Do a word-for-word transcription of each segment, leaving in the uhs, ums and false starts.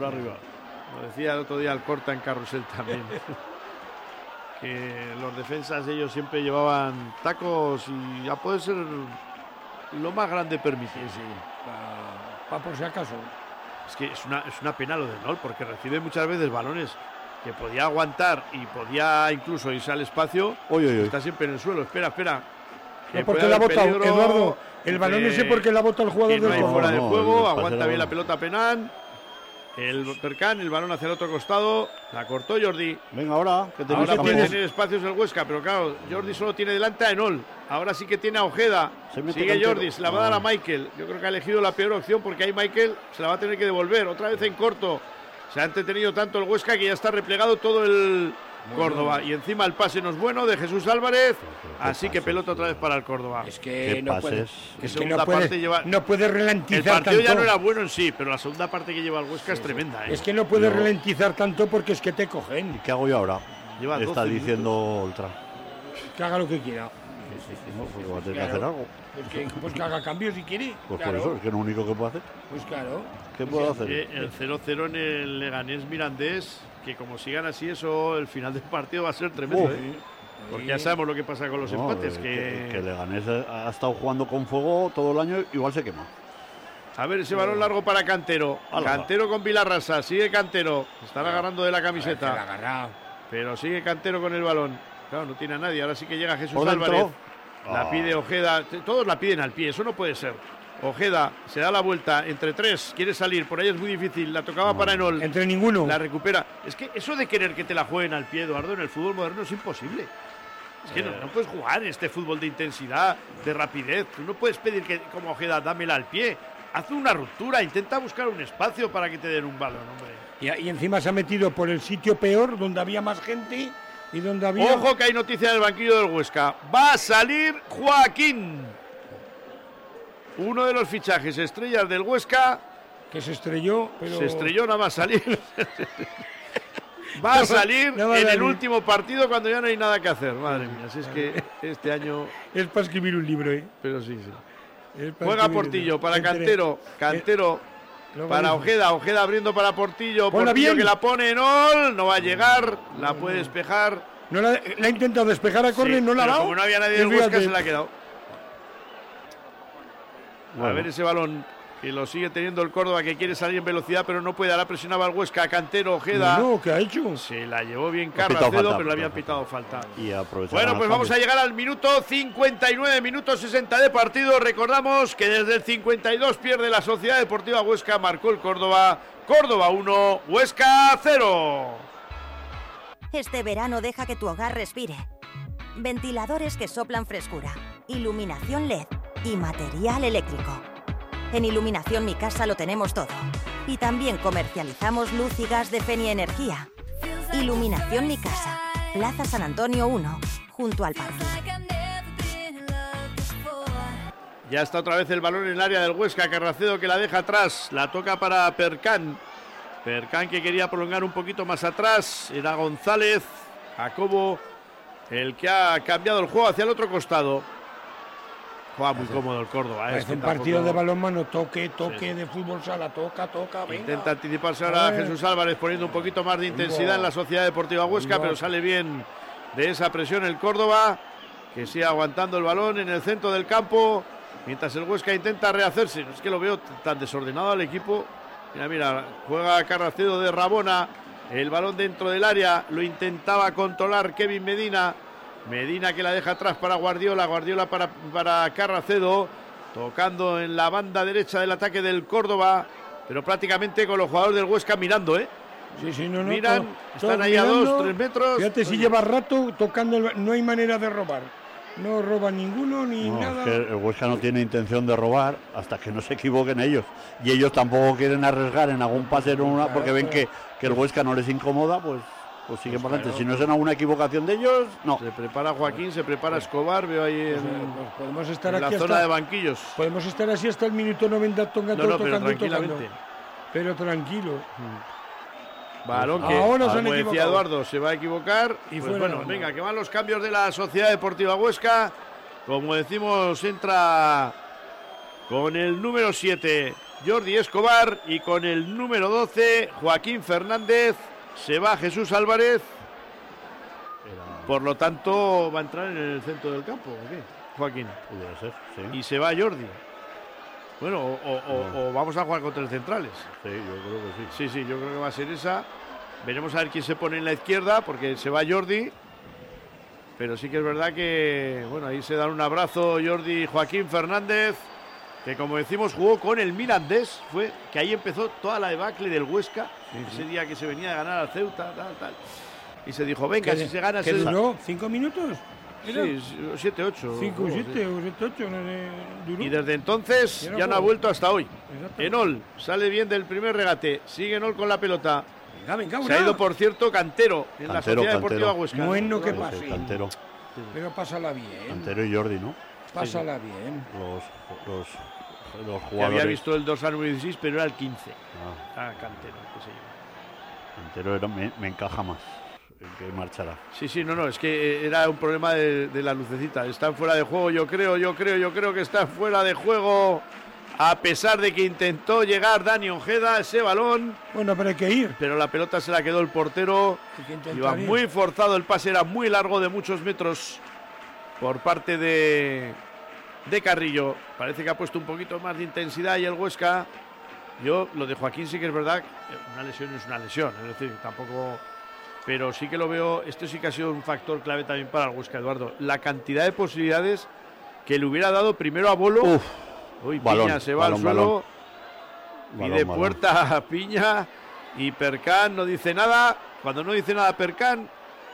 Arriba. Lo decía el otro día Alcorta en Carrusel también. Que los defensas ellos siempre llevaban tacos y ya puede ser lo más grande permitido. Sí, sí. Para pa por si acaso. Es que es una, es una pena lo de Nol, porque recibe muchas veces balones que podía aguantar y podía incluso irse al espacio. Oye, oye. Está siempre en el suelo. Espera, espera. No, porque la ha botado, Eduardo. El balón ese porque la ha botado el jugador del juego. No hay fuera de no, juego, no, aguanta bien la pelota Penán. El Percán, el balón hacia el otro costado, la cortó Jordi. Venga, ahora que Ahora puede tener espacios el Huesca, pero claro, Jordi solo tiene delante a Enol. Ahora sí que tiene a Ojeda. Sigue cantero. Jordi, se la va a dar a Michael. Yo creo que ha elegido la peor opción porque ahí Michael se la va a tener que devolver. Otra vez en corto. Se ha entretenido tanto el Huesca que ya está replegado todo el Muy Córdoba. Bien. Y encima el pase no es bueno de Jesús Álvarez. Así que pelota otra vez para el Córdoba. Es que no puede, que es que no puede, lleva, no puede ralentizar tanto. El partido tanto. ya no era bueno en sí, pero la segunda parte que lleva el Huesca sí, es tremenda. ¿eh? Es que no puede Yo... ralentizar tanto porque es que te cogen. ¿Y qué hago yo ahora? Lleva Está diciendo Ultra. Que haga lo que quiera. Sí, sí, no, pues va a tener claro. que hacer algo. Pues que, pues que haga cambios si quiere. Pues claro. por eso, es que es lo único que puede hacer. Pues claro. ¿Qué puede hacer? Eh, el cero cero en el Leganés Mirandés, que como sigan así, eso, el final del partido va a ser tremendo. Oh. ¿eh? Porque ya sabemos lo que pasa con los no, empates. Eh, que... que, que Leganés ha estado jugando con fuego todo el año, igual se quema. A ver, ese balón largo para Cantero. Alba. Cantero con Vilarrasa, sigue Cantero. Están agarrando de la camiseta. Pero sigue Cantero con el balón. Claro, no tiene a nadie. Ahora sí que llega Jesús Álvarez. La pide Ojeda. Todos la piden al pie, eso no puede ser. Ojeda se da la vuelta entre tres, quiere salir, por ahí es muy difícil, la tocaba no, para Enol. Entre ninguno. La recupera. Es que eso de querer que te la jueguen al pie, Eduardo, en el fútbol moderno es imposible. Es que eh. no, no puedes jugar en este fútbol de intensidad, de rapidez. Tú no puedes pedir que, como Ojeda, dámela al pie. Haz una ruptura, intenta buscar un espacio para que te den un balón, hombre. Y, y encima se ha metido por el sitio peor, donde había más gente y donde había... Ojo que hay noticia del banquillo del Huesca. Va a salir Joaquín. Uno de los fichajes estrellas del Huesca. Que se estrelló, pero... Se estrelló nada más salir. Va a salir no va a en el último partido cuando ya no hay nada que hacer. Madre mía, si es que este año... Es para escribir un libro, ¿eh? Pero sí, sí. Juega Portillo para Entre... Cantero. Cantero eh, para Ojeda. Ojeda abriendo para Portillo. Ponla Portillo bien. Que la pone en Ol. No va a llegar. La puede despejar. No la, la ha intentado despejar a córner, sí, no la ha dado. Como no había nadie del Huesca, se la ha quedado. Bueno. A ver ese balón que lo sigue teniendo el Córdoba, que quiere salir en velocidad, pero no puede. Ahora presionaba al Huesca, Cantero, Ojeda. No, ¿qué ha hecho? Se la llevó bien Carracedo, pero le habían pitado falta. Y bueno, pues vamos a llegar al minuto cincuenta y nueve, minuto sesenta de partido. Recordamos que desde el cincuenta y dos pierde la Sociedad Deportiva Huesca, marcó el Córdoba. Córdoba uno, Huesca cero. Este verano deja que tu hogar respire. Ventiladores que soplan frescura, iluminación L E D y material eléctrico. En Iluminación Mi Casa lo tenemos todo. Y también comercializamos luz y gas de Fenia Energía. Iluminación Mi Casa, Plaza San Antonio uno, junto al parque. Ya está otra vez el balón en el área del Huesca, Carracedo que la deja atrás, la toca para Percán. Percán que quería prolongar un poquito más atrás, era González, Jacobo, el que ha cambiado el juego hacia el otro costado. Juega muy cómodo el Córdoba. Es un partido tampoco... de balonmano, toque, toque, sí, sí. de fútbol sala, toca, toca, venga. Intenta anticiparse ahora a Jesús Álvarez poniendo un poquito más de intensidad en la Sociedad Deportiva Huesca, pero sale bien de esa presión el Córdoba, que sigue aguantando el balón en el centro del campo, mientras el Huesca intenta rehacerse. Es que lo veo tan desordenado al equipo. Mira, mira, juega Carracedo de Rabona, el balón dentro del área, lo intentaba controlar Kevin Medina. Medina que la deja atrás para Guardiola, Guardiola para, para Carracedo, tocando en la banda derecha del ataque del Córdoba, pero prácticamente con los jugadores del Huesca mirando, ¿eh? Sí, sí, no, no. Miran, to, están ahí mirando, a dos, tres metros. Fíjate, si lleva rato tocando, el, no hay manera de robar. No roba ninguno ni no, nada. Es que el Huesca no tiene intención de robar hasta que no se equivoquen ellos. Y ellos tampoco quieren arriesgar en algún pase en una, porque ven que, que el Huesca no les incomoda, pues... Pues sigue pues para adelante. Claro. Si no es en alguna equivocación de ellos, no. Se prepara Joaquín, se prepara Escobar, veo ahí en, pues podemos estar en aquí la hasta, zona de banquillos. Podemos estar así hasta el minuto noventa tocando, no, no, tocando, pero tocando. Pero tranquilo. Hmm. Balón que, ahora como decía equivocado. Eduardo, se va a equivocar. Y pues bueno, venga, que van los cambios de la Sociedad Deportiva Huesca. Como decimos, entra con el número siete Jordi Escobar y con el número doce, Joaquín Fernández. Se va Jesús Álvarez. Era... Por lo tanto, va a entrar en el centro del campo, ¿o qué, Joaquín? Pudiera ser, sí. Y se va Jordi. Bueno, o, o, o, o vamos a jugar con tres centrales. Sí, yo creo que sí. Sí, sí, yo creo que va a ser esa. Veremos a ver quién se pone en la izquierda, porque se va Jordi. Pero sí que es verdad que, bueno, ahí se dan un abrazo Jordi y Joaquín Fernández, que como decimos jugó con el Mirandés, fue que ahí empezó toda la debacle del Huesca, sí, ese sí. día que se venía a ganar al Ceuta, tal, tal. Y se dijo, venga, si se gana... ¿Qué se... duró? ¿Cinco minutos? ¿Era? Sí, siete, ocho. Cinco, siete o siete, ocho, no sé, duró. Y desde entonces ya no ha vuelto hasta hoy. Enol sale bien del primer regate, sigue Enol con la pelota. Venga, venga, se ha ido, por cierto, Cantero en Cantero, la Sociedad Cantero. Deportiva Huesca. Bueno, que Sí, pase. sí, Cantero. Pero pásala bien. Cantero y Jordi, ¿no? Pásala bien. Los, los, los Que jugadores. había visto el dos a número dieciséis, pero era el quince. Ah, Ah, Cantero, que se llama. Cantero era, me, me encaja más el que marchará. Sí, sí, no, no, es que era un problema de, de la lucecita. Están fuera de juego, yo creo, yo creo, yo creo que están fuera de juego. A pesar de que intentó llegar Dani Ojeda, ese balón. Bueno, pero hay que ir. Pero la pelota se la quedó el portero. Iba ir. muy forzado, el pase era muy largo, de muchos metros por parte de, de Carrillo. Parece que ha puesto un poquito más de intensidad y el Huesca. Yo, lo de Joaquín sí que es verdad, una lesión es una lesión, es decir, tampoco... Pero sí que lo veo, esto sí que ha sido un factor clave también para el Huesca, Eduardo. La cantidad de posibilidades que le hubiera dado primero a Bolo. Uf, Uy, balón, Piña se va balón, al suelo. balón. Pide Balón, puerta a Piña. Y Percán no dice nada. Cuando no dice nada Percán,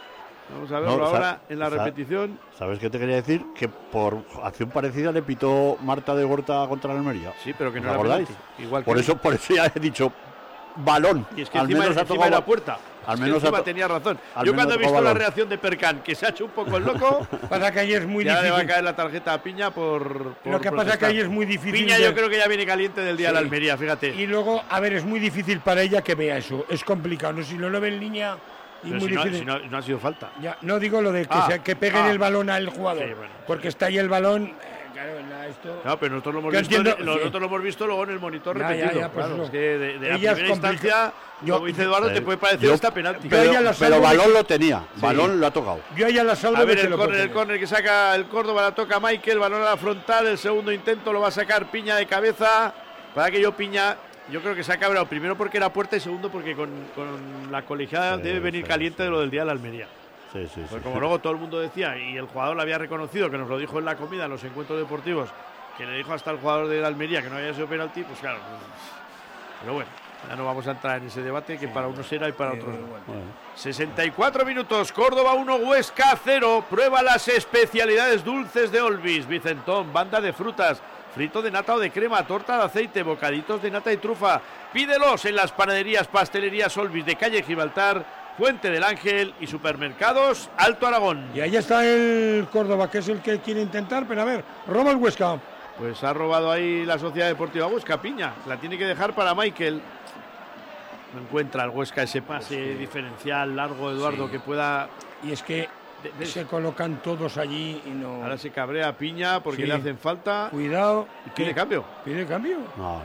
vamos a verlo No, ahora sa- en la sa- repetición. ¿Sabes qué te quería decir? Que por acción parecida le pitó Marta de Huerta contra el Almería. Sí, pero que no ¿Os era acordáis? penalti. Igual Por que eso, por eso ya he dicho balón. Y es que al encima, menos ha encima tocado era puerta. Al Es que menos ha encima to- tenía razón. al Yo menos cuando he ha visto tocado la balón. reacción de Percán, que se ha hecho un poco el loco, Pasa que ahí es muy ya le va a difícil. caer la tarjeta a Piña por, por Lo que pasa es que ahí es muy difícil. Piña de- yo creo que ya viene caliente del día Sí. de la Almería, fíjate. Y luego, a ver, es muy difícil para ella que vea eso. Es complicado. No, si no lo ve en línea y Pero muy si, no, difícil. si no- no ha sido falta. Ya, no digo lo de que, Ah, se, que peguen ah. el balón al jugador. Sí, bueno, porque está ahí el balón. eh, claro, en la- esto. No, pero nosotros lo hemos, Yo visto, entiendo, en- lo- sí. nosotros lo hemos visto luego en el monitor Ya, ya, repetido. ya, pues claro, eso. es que de, de la Ella es primera complica- instancia, Yo- como dice Eduardo, Sí. te puede parecer Yo- esta penalti. Pero Pero, ella la pero salvo balón de- lo tenía. Balón lo ha tocado. Yo a ella la salvo A ver de que el lo córner, puede el tener. córner que saca el Córdoba, la toca Michael, balón a la frontal, el segundo intento lo va a sacar Piña de cabeza. Para que yo Piña, yo creo que se ha cabreado primero porque era puerta y segundo porque con, con la colegiada Sí, debe venir sí, caliente sí. de lo del día de la Almería. Sí, sí, sí. Pues como luego todo el mundo decía, y el jugador lo había reconocido, que nos lo dijo en la comida, en los encuentros deportivos, que le dijo hasta el jugador de la Almería que no había sido penalti, pues claro. Pues, pero bueno, ya no vamos a entrar en ese debate que para unos era y para Eh, otros no. bueno. Bueno, sesenta y cuatro minutos, Córdoba uno, Huesca cero. Prueba las especialidades dulces de Olvis. Vicentón, banda de frutas, frito de nata o de crema, torta de aceite, bocaditos de nata y trufa. Pídelos en las panaderías, pastelerías Olvis de calle Gibraltar, Fuente del Ángel y supermercados Alto Aragón. Y ahí está el Córdoba, que es el que quiere intentar, pero a ver, roba el Huesca. Pues ha robado ahí la Sociedad Deportiva Huesca, Piña. La tiene que dejar para Michael. No encuentra el Huesca ese pase diferencial largo, Eduardo, Sí. que pueda... Y es que de- de- se colocan todos allí y no. Ahora se cabrea Piña porque Sí. le hacen falta. Cuidado. Y pide ¿Qué? cambio. ¿Pide cambio? no,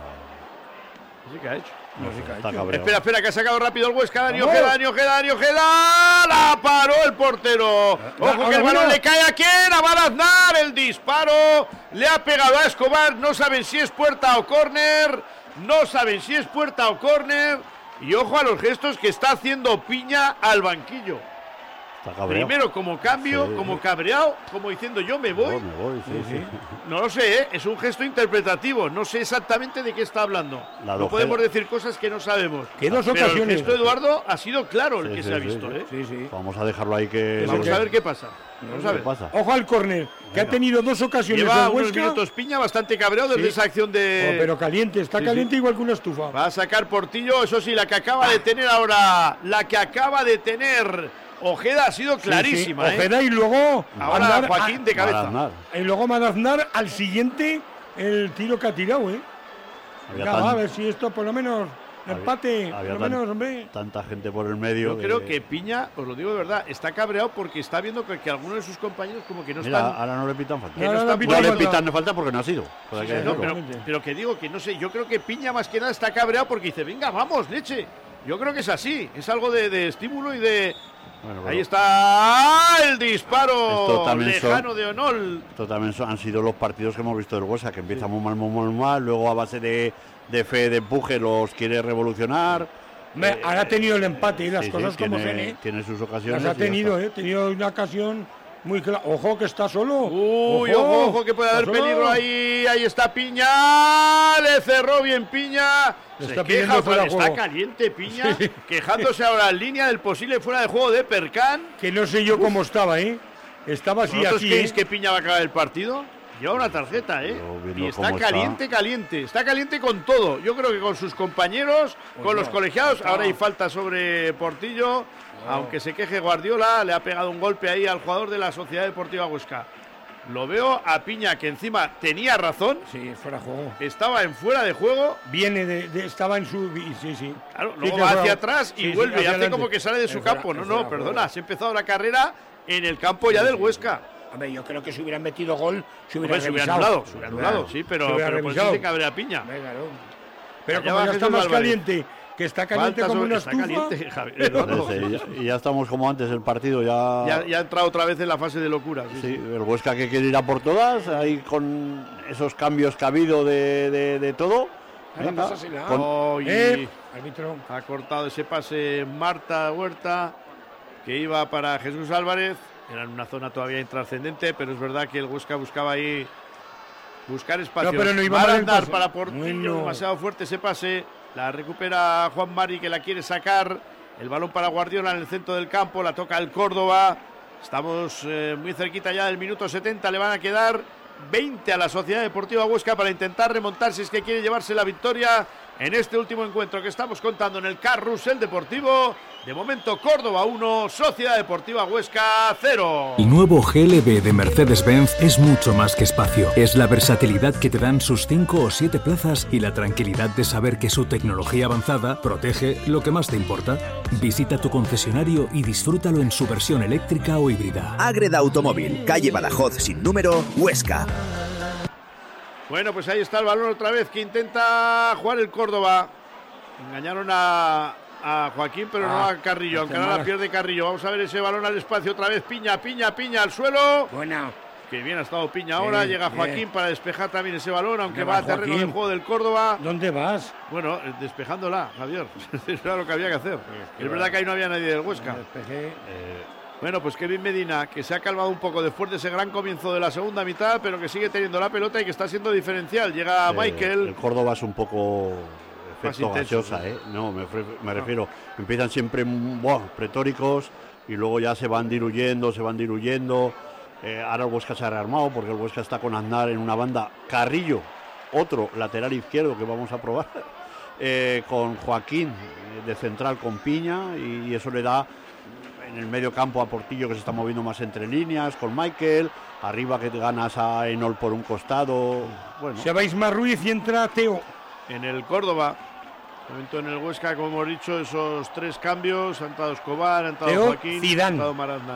Así que ha hecho. No, sí que ha está hecho. cabreado. Espera, espera, que ha sacado rápido el Huesca. Dani ¡Vamos! Ojeda, Dani Ojeda, Dani Ojeda. La paró el portero. Ojo ahora, que el balón bueno. le cae a quién. A Baraznar. El disparo. Le ha pegado a Escobar. No saben si es puerta o córner. No saben si es puerta o córner. Y ojo a los gestos que está haciendo Piña al banquillo. Está cabreado. Primero como cambio, Sí. como cabreado, como diciendo yo me voy. No, me voy, sí, sí. No lo sé, ¿eh? Es un gesto interpretativo. No sé exactamente de qué está hablando. La no Ojeda. podemos decir cosas que no sabemos. Que dos Pero ocasiones. el gesto de Eduardo ha sido claro el Sí, que sí, se ha sí, visto, sí. ¿eh? Sí, sí. Vamos a dejarlo ahí que... Vamos que- a ver qué pasa. Vamos a ¿Qué ver. pasa? Ojo al córner, que ha tenido dos ocasiones Lleva el unos Huesca. minutos Piña bastante cabreado desde Sí. esa acción de... Oh, pero caliente, está Sí, caliente sí. igual que una estufa. Va a sacar Portillo, eso sí, la que acaba de tener ahora, la que acaba de tener Ojeda ha sido Sí, clarísima, sí. ¿eh? Ojeda y luego Ahora Aznar, Joaquín de cabeza. Baraznar. a- y luego Madaznar al siguiente el tiro que ha tirado, ¿eh? Había Venga, tan- a ver si esto por lo menos empate, había por lo tan- menos, hombre. Tanta gente por el medio. Yo creo que Piña, os lo digo de verdad, está cabreado porque está viendo que, que algunos de sus compañeros como que no Mira, están... ahora no le pitan falta. que no Ahora están le No pitan le falta. pitan falta porque no ha sido. Pues hay que No, decirlo. pero, Exactamente. pero que digo que no sé, yo creo que Piña más que nada está cabreado porque dice, venga, vamos, leche. Yo creo que es así, es algo de, de estímulo y de... Bueno, pero Ahí está el disparo Esto también son- lejano de Onol. Esto también son- han sido los partidos que hemos visto del Huesca, que empieza muy mal, muy mal, muy mal, luego a base de, de fe, de empuje, los quiere revolucionar. Me- Eh, ahora ha tenido el empate y las sí, sí, cosas como tiene, son, ¿eh? tiene sus ocasiones. Las ha y ya tenido, está. ¿eh? Ha tenido una ocasión muy clara. Ojo que está solo. Uy, ojo, ojo, que puede haber está solo. peligro ahí. Ahí está Piña. Le cerró bien Piña. Le Se está queja pidiendo otra fuera vez, de está juego. caliente Piña. Quejándose ahora en línea del posible fuera de juego de Percán. Que no sé yo cómo estaba, ¿eh? Estaba así, ¿Vosotros así, creéis ¿eh? que Piña va a acabar el partido? Lleva una tarjeta, ¿eh? Pero viendo Y está cómo está. caliente, caliente. Está caliente con todo. Yo creo que con sus compañeros, con los colegiados. Ahora hay falta sobre Portillo. Aunque se queje Guardiola, le ha pegado un golpe ahí al jugador de la Sociedad Deportiva Huesca. Lo veo a Piña, que encima tenía razón. Sí, fuera de juego. Estaba en fuera de juego. Viene de, de- estaba en su... Sí, sí. Claro, Sí, luego que va fuera- hacia atrás y sí, sí, vuelve. y hacia hace adelante. como que sale de su Es fuera- campo. No, es no, fuera de perdona. juego. Se ha empezado la carrera en el campo ya del Huesca. Hombre, yo creo que si hubieran metido gol, se hubiera Hombre, se hubiera revisado. anulado, se hubiera anulado, sí, pero, Se hubiera pero por eso revisado. se cabrea Piña. Hombre, claro. Pero Allá como va ya está Jesús más Álvarez. caliente, que está caliente Falta como sobre- una está estufa. caliente, Javier, Eduardo. Ese, y, ya, y ya estamos como antes el partido, ya, Ya, ya ha entrado otra vez en la fase de locura. Sí, sí, sí. el Huesca que quiere ir a por todas, ahí con esos cambios que ha habido de, de, de todo. Ahora Venga, pásasela. con- Oh, y Eh, árbitro. ha cortado ese pase Marta Huerta, que iba para Jesús Álvarez. Era en una zona todavía intrascendente, pero es verdad que el Huesca buscaba ahí buscar espacio. No, pero no iba mal el andar pase. para Portillo, Bueno. demasiado fuerte ese pase. La recupera Juan Mari, que la quiere sacar. El balón para Guardiola en el centro del campo, la toca el Córdoba. Estamos eh, muy cerquita ya del minuto setenta, le van a quedar veinte a la Sociedad Deportiva Huesca para intentar remontar si es que quiere llevarse la victoria en este último encuentro que estamos contando en el Carrusel Deportivo. De momento Córdoba uno, Sociedad Deportiva Huesca cero. El nuevo G L B de Mercedes-Benz es mucho más que espacio. Es la versatilidad que te dan sus cinco o siete plazas y la tranquilidad de saber que su tecnología avanzada protege lo que más te importa. Visita tu concesionario y disfrútalo en su versión eléctrica o híbrida. Ágreda Automóvil, calle Badajoz sin número, Huesca. Bueno, pues ahí está el balón otra vez que intenta jugar el Córdoba. Engañaron a, a Joaquín, pero no Ah, a Carrillo, aunque ahora la malas. pierde Carrillo. Vamos a ver ese balón al espacio otra vez. Piña, Piña, Piña al suelo. Buena. Que bien ha estado Piña ahora. Bien, Llega bien. Joaquín para despejar también ese balón, aunque ¿Dónde va a va terreno Joaquín? del juego del Córdoba. ¿Dónde vas? Bueno, eh, despejándola, Javier. Eso era lo que había que hacer. que Es verdad que ahí no había nadie del Huesca. Despejé. Bueno, pues Kevin Medina, que se ha calmado un poco después de ese gran comienzo de la segunda mitad, pero que sigue teniendo la pelota y que está siendo diferencial. Llega Eh, Michael. El Córdoba es un poco Más efecto intenso, gaseosa, sí. ¿eh? No, me, fre- me refiero. Empiezan siempre mm, buah, pretóricos y luego ya se van diluyendo, se van diluyendo. Eh, ahora el Huesca se ha rearmado porque el Huesca está con Aznar en una banda. Carrillo, otro lateral izquierdo que vamos a probar. eh, con Joaquín eh, de central con Piña y, y eso le da en el medio campo a Portillo que se está moviendo más entre líneas con Michael. Arriba que te ganas a Enol por un costado. Bueno, Se va Isma Ruiz y entra Teo. En el Córdoba, momento en el Huesca, como hemos dicho, esos tres cambios. Ha entrado Escobar, ha entrado Teo Joaquín, Zidane. ha entrado Maraznar.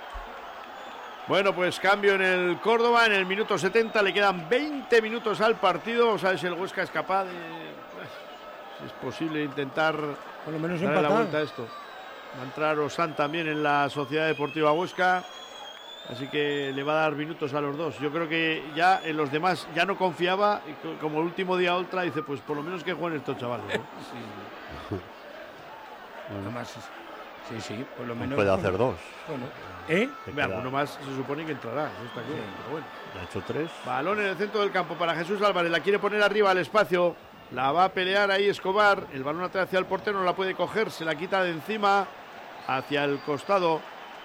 Bueno, pues cambio en el Córdoba, en el minuto setenta, le quedan veinte minutos al partido. Vamos a ver si el Huesca es capaz de... Si es posible intentar Por lo menos darle la vuelta a empatar. esto. Va a entrar Osan también en la Sociedad Deportiva Huesca. Así que le va a dar minutos a los dos. Yo creo que ya en los demás ya no confiaba. Y co- como el último día ultra dice, pues por lo menos que jueguen estos chavales, ¿no? Además, sí, sí, por lo menos. puede hacer dos. Bueno, ¿eh? Te Hombre, queda- alguno más se supone que entrará, eso está claro, pero bueno. ya ha hecho tres. Balón en el centro del campo para Jesús Álvarez, la quiere poner arriba al espacio, la va a pelear ahí Escobar, el balón atrás hacia el portero, no la puede coger, se la quita de encima hacia el costado,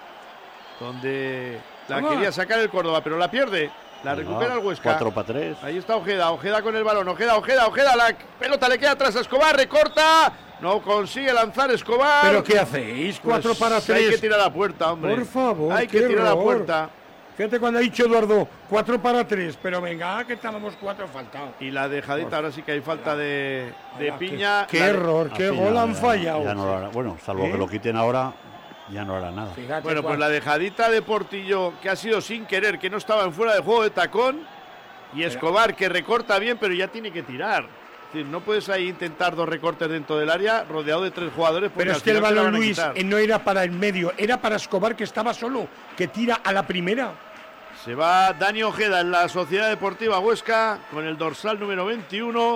donde la Vamos. quería sacar el Córdoba, pero la pierde, la recupera el Huesca. Cuatro para tres. Ahí está Ojeda, Ojeda con el balón, Ojeda, Ojeda, Ojeda, la pelota le queda atrás a Escobar, recorta, no consigue lanzar Escobar. ¿Pero qué hacéis? Cuatro Pues para Hay que tres. tirar a puerta, hombre. Por favor, Hay que qué tirar a error. puerta. Fíjate cuando ha dicho Eduardo, cuatro para tres, pero venga, que estábamos cuatro faltados. Y la dejadita, Pues, ahora sí que hay falta de, de Ala, Piña. Qué, qué La de- error, qué Así gol ya- han ya- fallado. ya no lo hará. Bueno, salvo ¿Eh? que lo quiten ahora, ya no hará nada. Fíjate Bueno, pues cuál- la dejadita de Portillo, que ha sido sin querer, que no estaba en fuera de juego de tacón. Y Escobar, que recorta bien, pero ya tiene que tirar. Es decir, no puedes ahí intentar dos recortes dentro del área, rodeado de tres jugadores. porque Pero al es que el final te la balón, van a Luis, quitar. eh, no era para el medio, era para Escobar, que estaba solo, que tira a la primera. Se va Dani Ojeda en la Sociedad Deportiva Huesca con el dorsal número veintiuno.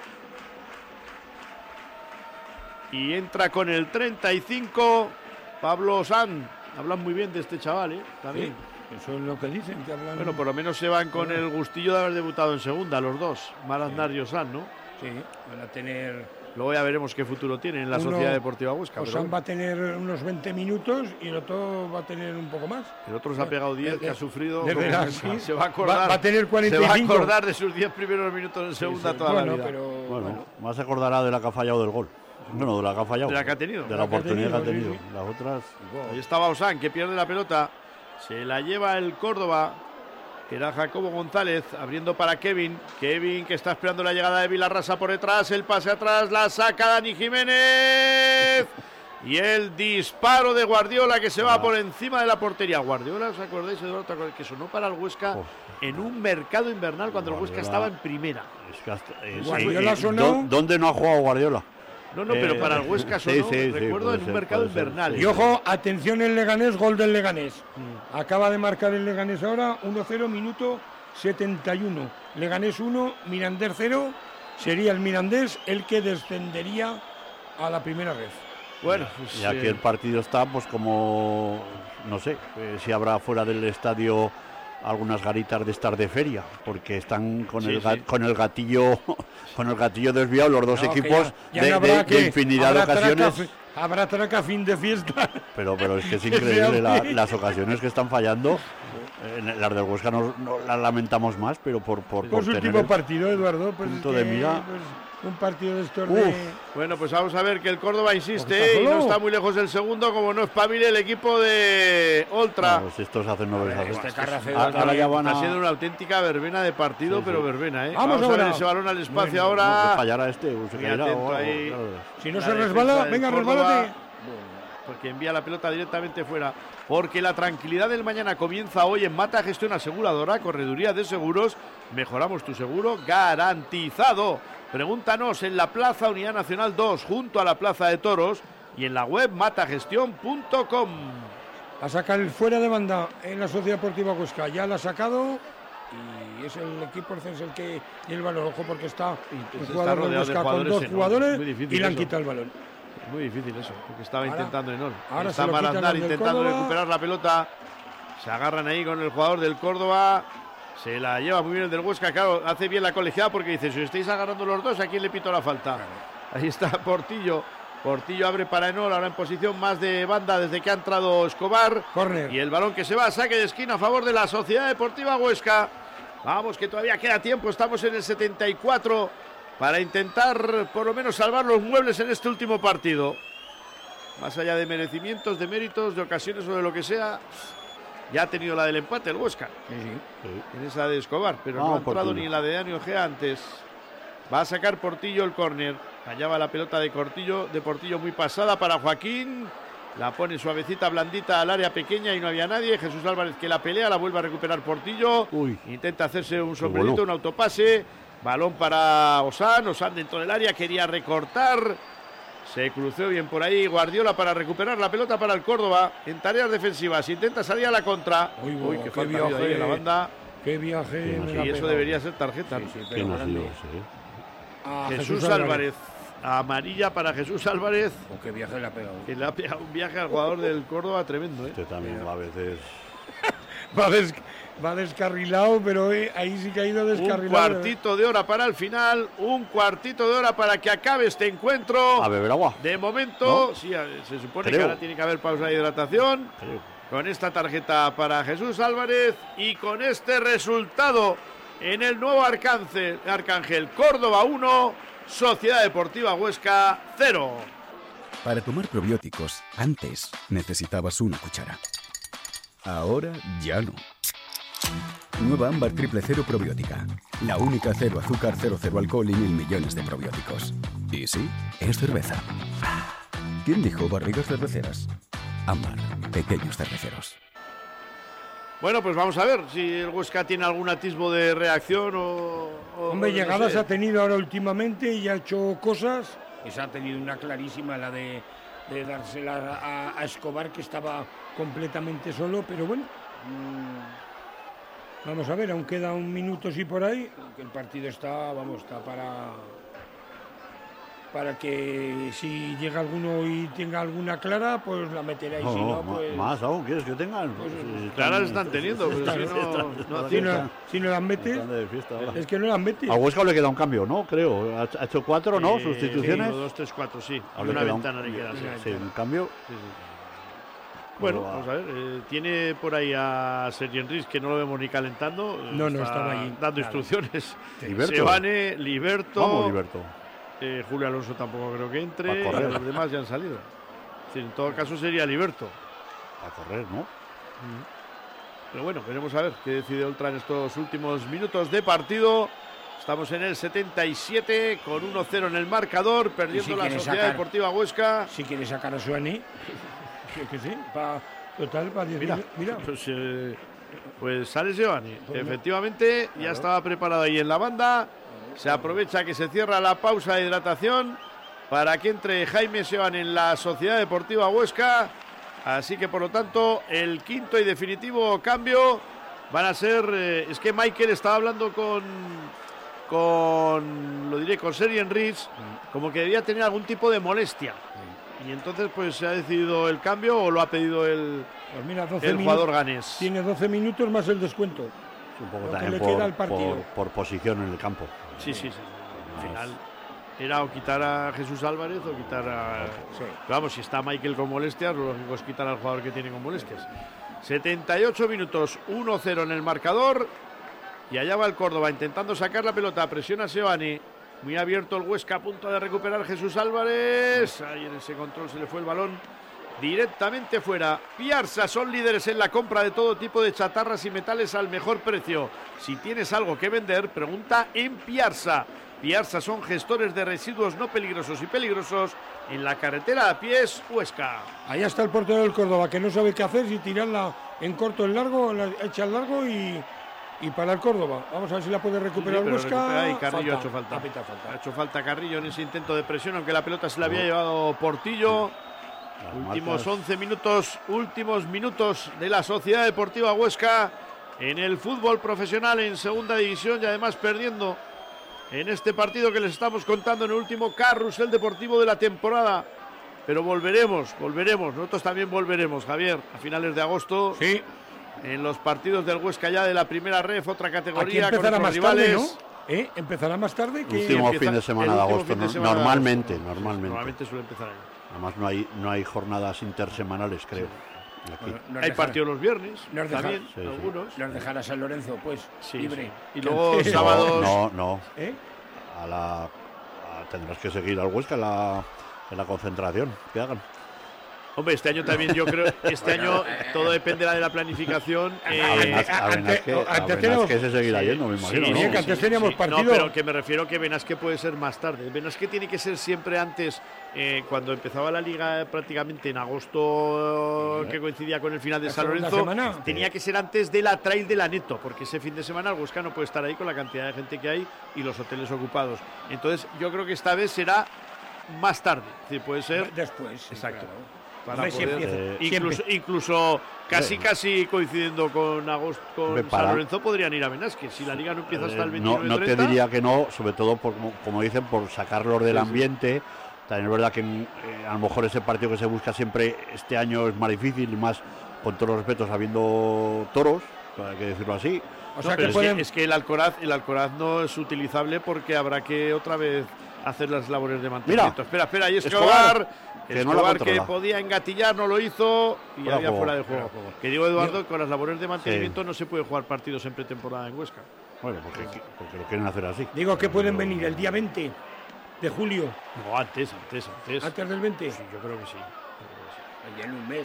Y entra con el treinta y cinco Pablo Osán. Hablan muy bien de este chaval, ¿eh? También. Sí, eso es lo que dicen, que hablan. Bueno, por lo menos se van con el gustillo de haber debutado en segunda, los dos. Malandar y Osán, ¿no? Sí, van a tener. Luego ya veremos qué futuro tiene en la Uno- Sociedad Deportiva Huesca. pero Osán bueno. va a tener unos veinte minutos y el otro va a tener un poco más. El otro se ha pegado diez, Desde- que ha sufrido. desde como- la- sí. se va a acordar. Va- va a tener cuarenta y Se va a cinco. acordar de sus diez primeros minutos en segunda Sí, toda bueno, la vida. pero Bueno, bueno. más se acordará de la que ha fallado del gol. Bueno, de la que ha fallado. De la que ha tenido. De La la que ha oportunidad que ha tenido, tenido. sí, Las otras. Ahí estaba Osán, que pierde la pelota. Se la lleva el Córdoba. Que era Jacobo González abriendo para Kevin. Kevin que está esperando la llegada de Vilarrasa por detrás. El pase atrás, la saca Dani Jiménez. Y el disparo de Guardiola que se va Ah. por encima de la portería. Guardiola, ¿os acordáis, Eduardo? Que sonó para el Huesca Oh. en un mercado invernal cuando el Huesca Guardiola- estaba en primera. Es que hasta- es- Guardiola eh, sonó- ¿dó- ¿Dónde no ha jugado Guardiola? No, no, pero Eh, para el Huesca sí, sonó, sí, sí, recuerdo, puede en un ser, mercado puede ser, invernal. sí. Y ojo, atención el Leganés, gol del Leganés. Mm. Acaba de marcar el Leganés ahora, uno cero, minuto setenta y uno. Leganés uno, Mirandés cero. Sería el Mirandés el que descendería a la primera vez. Bueno, pues, Y aquí eh, el partido está, pues como, no sé, eh, si habrá fuera del estadio algunas garitas de estas de feria, porque están con, Sí, el, ga- sí. con el gatillo con el gatillo desviado los dos No, que equipos ya- ya de, no de- habrá de que- infinidad de habrá traca ocasiones. fi- Habrá traca a fin de fiesta. Pero, pero es que es Que increíble sea la- así. las ocasiones que están fallando. Eh, las del Huesca no, no las lamentamos más, pero por, por, Por por su tener último el- partido, Eduardo. Pues punto es de que, mira. pues, un partido de estos Uf. de. Bueno, pues vamos a ver que el Córdoba insiste Porque está y no solo. está muy lejos el segundo, como no espabile el equipo de Oltra. Bueno, pues estos hacen nueve veces. Este Carraceo Ah, ahora ya van Está a siendo una auténtica verbena de partido, Sí, pero sí. verbena, ¿eh? Vamos a ver ahora. ese balón al espacio Bueno, ahora. no, que fallará este, o se Muy caerá, atento o algo, ahí. claro. Si no La se defensa resbala, del venga, Córdoba, resbálate. Porque envía la pelota directamente fuera. Porque la tranquilidad del mañana comienza hoy en Mata Gestión Aseguradora, Correduría de Seguros. Mejoramos tu seguro garantizado. Pregúntanos en la Plaza Unidad Nacional dos, junto a la Plaza de Toros, y en la web matagestión punto com. A sacar el fuera de banda en la Sociedad Deportiva Huesca. Ya la ha sacado y es el equipo el que tiene el balón. Ojo, porque está el está jugador del rodeado de Huesca con jugadores dos enormes. jugadores Muy difícil y le han eso. quitado el balón. Muy difícil eso, porque estaba Ahora- intentando Enol. ahora Está se lo quitan Malandar los del intentando Córdoba. recuperar la pelota. Se agarran ahí con el jugador del Córdoba. Se la lleva muy bien el del Huesca. Claro, hace bien la colegiada porque dice, si os estáis agarrando los dos, ¿a quién le pito la falta? Ahí está Portillo. Portillo abre para Enol, ahora en posición más de banda desde que ha entrado Escobar. Córner. Y el balón que se va a saque de esquina a favor de la Sociedad Deportiva Huesca. Vamos, que todavía queda tiempo. Estamos en el setenta y cuatro para intentar por lo menos salvar los muebles en este último partido. Más allá de merecimientos, de méritos, de ocasiones o de lo que sea, ya ha tenido la del empate el Huesca. En esa de Escobar, pero Ah, no ha entrado Portillo. ni la de Dani Ojea antes. Va a sacar Portillo el córner. Allá va la pelota de Cortillo, de Portillo muy pasada para Joaquín. La pone suavecita, blandita al área pequeña y no había nadie. Jesús Álvarez que la pelea, la vuelve a recuperar Portillo. Uy. Intenta hacerse un voló. sombrerito, un autopase. Balón para Osán. Osán dentro del área, quería recortar. Se cruzó bien por ahí Guardiola para recuperar la pelota para el Córdoba. En tareas defensivas, intenta salir a la contra. Uy, Uy, qué qué falta ha habido ahí viaje. en la banda. Qué viaje. Sí, no me sé. la ha Y eso pegado. debería ser tarjeta. Sí, sí, pero ¿Quién ha grande. sido ese, eh? A Jesús Álvarez. Amarilla para Jesús Álvarez, Oh, qué viaje le ha pegado. que le ha pegado un viaje al jugador del Córdoba tremendo, ¿eh? Este también va a veces. Va, des- va descarrilado, pero eh, ahí sí que ha ido Un descarrilado. cuartito de hora para el final, un cuartito de hora para que acabe este encuentro. A beber agua. De momento, ¿No? sí, a- se supone Creo. que ahora tiene que haber pausa de hidratación. Creo. Con esta tarjeta para Jesús Álvarez y con este resultado en el nuevo Arcángel, Arcángel Córdoba uno, Sociedad Deportiva Huesca cero. Para tomar probióticos, antes necesitabas una cuchara. Ahora ya no. Nueva Ámbar Triple Cero Probiótica. La única cero azúcar, cero cero alcohol y mil millones de probióticos. Y sí, es cerveza. ¿Quién dijo barrigas cerveceras? Ámbar, pequeños cerveceros. Bueno, pues vamos a ver si el Huesca tiene algún atisbo de reacción o... o Hombre, no llegadas sé. ha tenido ahora últimamente y ha hecho cosas. Esa ha tenido una clarísima, la de, de dársela a, a Escobar, que estaba completamente solo, pero bueno. Mmm, vamos a ver, aún queda un minuto sí por ahí, que el partido está, vamos, está para... para que si llega alguno y tenga alguna clara, pues la meterá y No, si no, no, pues... más aún, ¿quieres que tengan? Pues, Si Claras están- están teniendo, pero están- si no, están- no están- Si no, aciertan. si no las metes, están de fiesta ahora. es que no las metes. A Huesca le queda un cambio, ¿no? Creo. Ha ha hecho cuatro, ¿no? Eh, Sustituciones. uno, dos, tres, cuatro, sí. Ahora Y le una queda un- ventana le queda, sí. Sí, un cambio. Sí, sí. Bueno, Bueno, va. vamos a ver. eh, tiene por ahí a Sergi Enrique, que no lo vemos ni calentando. eh, No, no, está estaba allí. dando Nada. instrucciones. Liberto. Sebane, Liberto. Vamos, Liberto. eh, Julio Alonso tampoco creo que entre. Va a correr. y los demás ya han salido. Sí, en todo caso sería Liberto. A correr, ¿no? Pero bueno, veremos a ver qué decide Oltra en estos últimos minutos de partido. Estamos en el setenta y siete con uno cero en el marcador, perdiendo si la quiere Sociedad sacar- Deportiva Huesca. Si quiere sacar a Suani, yo que sí, pa, total, para decir, Mira, mira, Pues, eh, pues sale Giovanni. Pues no. Efectivamente, ya Claro. estaba preparado ahí en la banda. Se aprovecha que se cierra la pausa de hidratación para que entre Jaime Seoane en la Sociedad Deportiva Huesca. Así que, por lo tanto, el quinto y definitivo cambio van a ser... eh, es que Michael estaba hablando con... con lo diré, con Sergi Enrique, como que debía tener algún tipo de molestia. Y entonces, pues, se ha decidido el cambio o lo ha pedido el, pues mira, doce el minutos, jugador ganés. tiene doce minutos más el descuento. Es un poco Lo que también le por, queda al partido. por- por posición en el campo. Sí, sí, sí. Al final era o quitar a Jesús Álvarez o quitar a... Sí. Pero vamos, si está Michael con molestias, lo lógico es quitar al jugador que tiene con molestias. setenta y ocho minutos, uno cero en el marcador. Y allá va el Córdoba intentando sacar la pelota. Presiona Seoane. Muy abierto el Huesca, a punto de recuperar Jesús Álvarez. Ahí en ese control se le fue el balón directamente fuera. Piarsa son líderes en la compra de todo tipo de chatarras y metales al mejor precio. Si tienes algo que vender, pregunta en Piarsa. Piarsa son gestores de residuos no peligrosos y peligrosos en la carretera a pies Huesca. Ahí está el portero del Córdoba, que no sabe qué hacer, si tirarla en corto, en largo, la echa al largo y, y para el Córdoba. Vamos a ver si la puede recuperar Sí, pero Huesca. recupera y Carrillo ha hecho falta. Ha pitado falta. Ha hecho falta Carrillo en ese intento de presión, aunque la pelota se la había llevado Portillo. Las Últimos marcas- once minutos, últimos minutos de la Sociedad Deportiva Huesca en el fútbol profesional en segunda división y además perdiendo en este partido que les estamos contando en el último carrusel deportivo de la temporada. Pero volveremos, volveremos, nosotros también volveremos, Javier, a finales de agosto. Sí, En los partidos del Huesca ya de la primera ref, otra aquí categoría con empezará otros más rivales. tarde, ¿no? ¿Eh? Empezará más tarde que... Último empieza fin de semana el de último agosto, fin de ¿no? semana de Normalmente, agosto. normalmente. Normalmente suele empezar ahí. Además no hay, no hay jornadas intersemanales, creo. Aquí. Bueno, nos Hay dejar- partidos los viernes, nos dejar- también, Sí, sí. algunos. Nos dejará San Lorenzo, pues, Sí, libre. sí. Y luego Que- sábados. No, no. ¿Eh? A la, a- tendrás que seguir al Huesca en la, en la concentración. Que hagan. Hombre, este año también yo creo, este año todo dependerá de la planificación. A eh, Benasque- a ante- Benasque- a ante- Benasque se seguirá sí, yendo, me sí, imagino. sí, ¿no? que antes teníamos No, partido. pero que me refiero que Benasque puede ser más tarde. Benasque tiene que ser siempre antes, eh, cuando empezaba la liga eh, prácticamente en agosto, que coincidía con el final de La San segunda Lorenzo, semana. tenía que ser antes de la trail de la Neto, porque ese fin de semana el Huesca no puede estar ahí con la cantidad de gente que hay y los hoteles ocupados. Entonces yo creo que esta vez será más tarde, es decir, puede ser Después, sí, Exacto. claro. para Hombre, si poder, empieza- eh, incluso, siempre- incluso casi Hombre. casi coincidiendo con agosto con Hombre, San para- Lorenzo podrían ir a Benasque si la liga no empieza hasta el Eh, veintinueve no, no te treinta. diría que no, sobre todo por, como, como dicen, por sacarlos del Sí, sí. ambiente. También es verdad que eh, a lo mejor ese partido que se busca siempre este año es más difícil, y más con todos los respetos, habiendo toros, hay que decirlo así. O No, sea, pero que es, pueden... que, es que el Alcoraz, el Alcoraz no es utilizable porque habrá que otra vez hacer las labores de mantenimiento. espera, espera, ahí Escobar, Escobar, que no la Escobar que controla. podía engatillar, no lo hizo y Fuera había juego, fuera de juego. fuera juego. Que digo, Eduardo, con las labores de mantenimiento no se puede jugar partidos en pretemporada en Huesca. Bueno, porque, porque lo quieren hacer así. Digo que pueden venir el día veinte de julio, No, antes, antes, antes. antes del veinte. Sí, yo creo que sí. Yo creo que sí. Ya en un mes.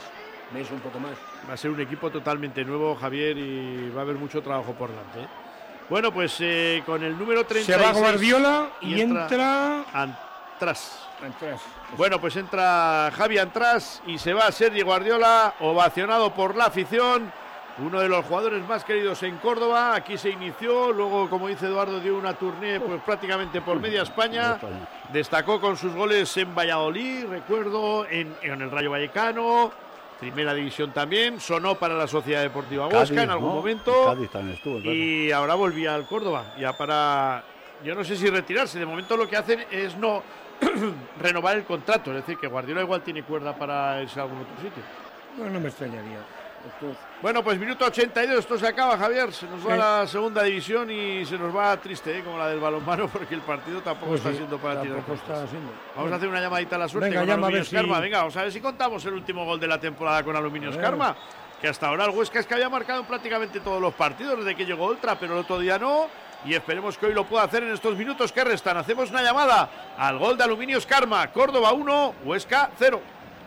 ves un poco más. Va a ser un equipo totalmente nuevo, Javier, y va a haber mucho trabajo por delante, ¿eh? Bueno, pues eh, con el número treinta y seis... Se va Guardiola y, y entra... entra... Antras. Antras. Bueno, pues entra Javi Antras y se va Sergi Guardiola, ovacionado por la afición. Uno de los jugadores más queridos en Córdoba. Aquí se inició, luego, como dice Eduardo, dio una tournée pues prácticamente por media España. Destacó con sus goles en Valladolid, recuerdo, en, en el Rayo Vallecano, primera división también. Sonó para la Sociedad Deportiva Huesca Cádiz, en algún ¿no? momento. Cádiz también estuvo, claro. Y ahora volvía al Córdoba, ya para, yo no sé si retirarse. De momento lo que hacen es no renovar el contrato, es decir, que Guardiola igual tiene cuerda para irse a algún otro sitio. No, no me extrañaría. Bueno, pues minuto ochenta y dos, esto se acaba, Javier. Se nos va sí. la segunda división y se nos va triste, ¿eh? Como la del balonmano, porque el partido tampoco pues está sí, siendo para tirar. Está siendo. Vamos bueno. a hacer una llamadita a la suerte Venga, con llama Aluminios si... Karma. Venga, vamos a ver si contamos el último gol de la temporada con Aluminios Karma. Que hasta ahora el Huesca es que había marcado en prácticamente todos los partidos desde que llegó Oltra, pero el otro día no. Y esperemos que hoy lo pueda hacer en estos minutos que restan. Hacemos una llamada al gol de Aluminios Karma. Córdoba uno, Huesca cero.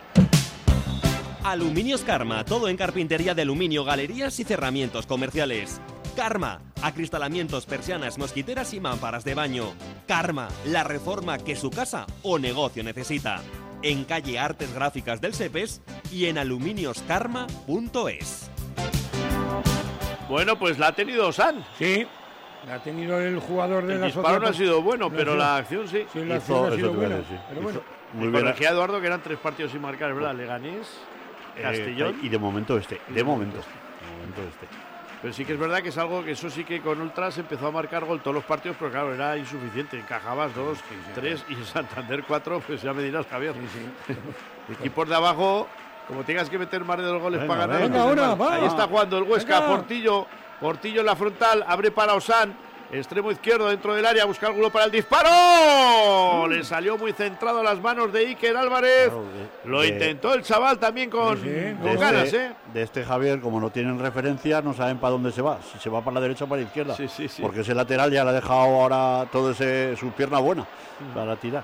Aluminios Karma, todo en carpintería de aluminio, galerías y cerramientos comerciales. Karma, acristalamientos, persianas, mosquiteras y mámparas de baño. Karma, la reforma que su casa o negocio necesita. En calle Artes Gráficas del Sepes y en aluminios karma punto es. Bueno, pues la ha tenido Osan. Sí, la ha tenido el jugador de el la disparo sociedad. no ha sido bueno, no pero sido. la acción sí. Sí, la Hizo, acción ha sido buena. Sí. Pero bueno. Muy bien. Corregía Eduardo que eran tres partidos sin marcar, ¿verdad? Leganés, Castellón. Eh, y de momento este, de momento este. De momento este. Pero sí que es verdad que es algo que eso sí que con Ultras empezó a marcar gol todos los partidos, pero claro, era insuficiente. Encajabas dos, sí, sí, tres sí. Y en Santander cuatro, pues ya me dirás, Javier. Sí, sí. Equipos de abajo, como tengas que meter más de dos goles venga, para ganar. Venga, ahora, va. Ahí está jugando el Huesca, venga. Portillo, Portillo en la frontal, abre para Osan. Extremo izquierdo dentro del área, busca ángulo para el disparo. Mm. Le salió muy centrado a las manos de Iker Álvarez. Claro, de, Lo de, intentó el chaval también con, sí, sí. con ganas, este, ¿eh? De este Javier, como no tienen referencia, no saben para dónde se va. Si se va para la derecha o para la izquierda. Sí, sí, sí. Porque ese lateral ya le ha dejado ahora todo ese su pierna buena mm. para tirar.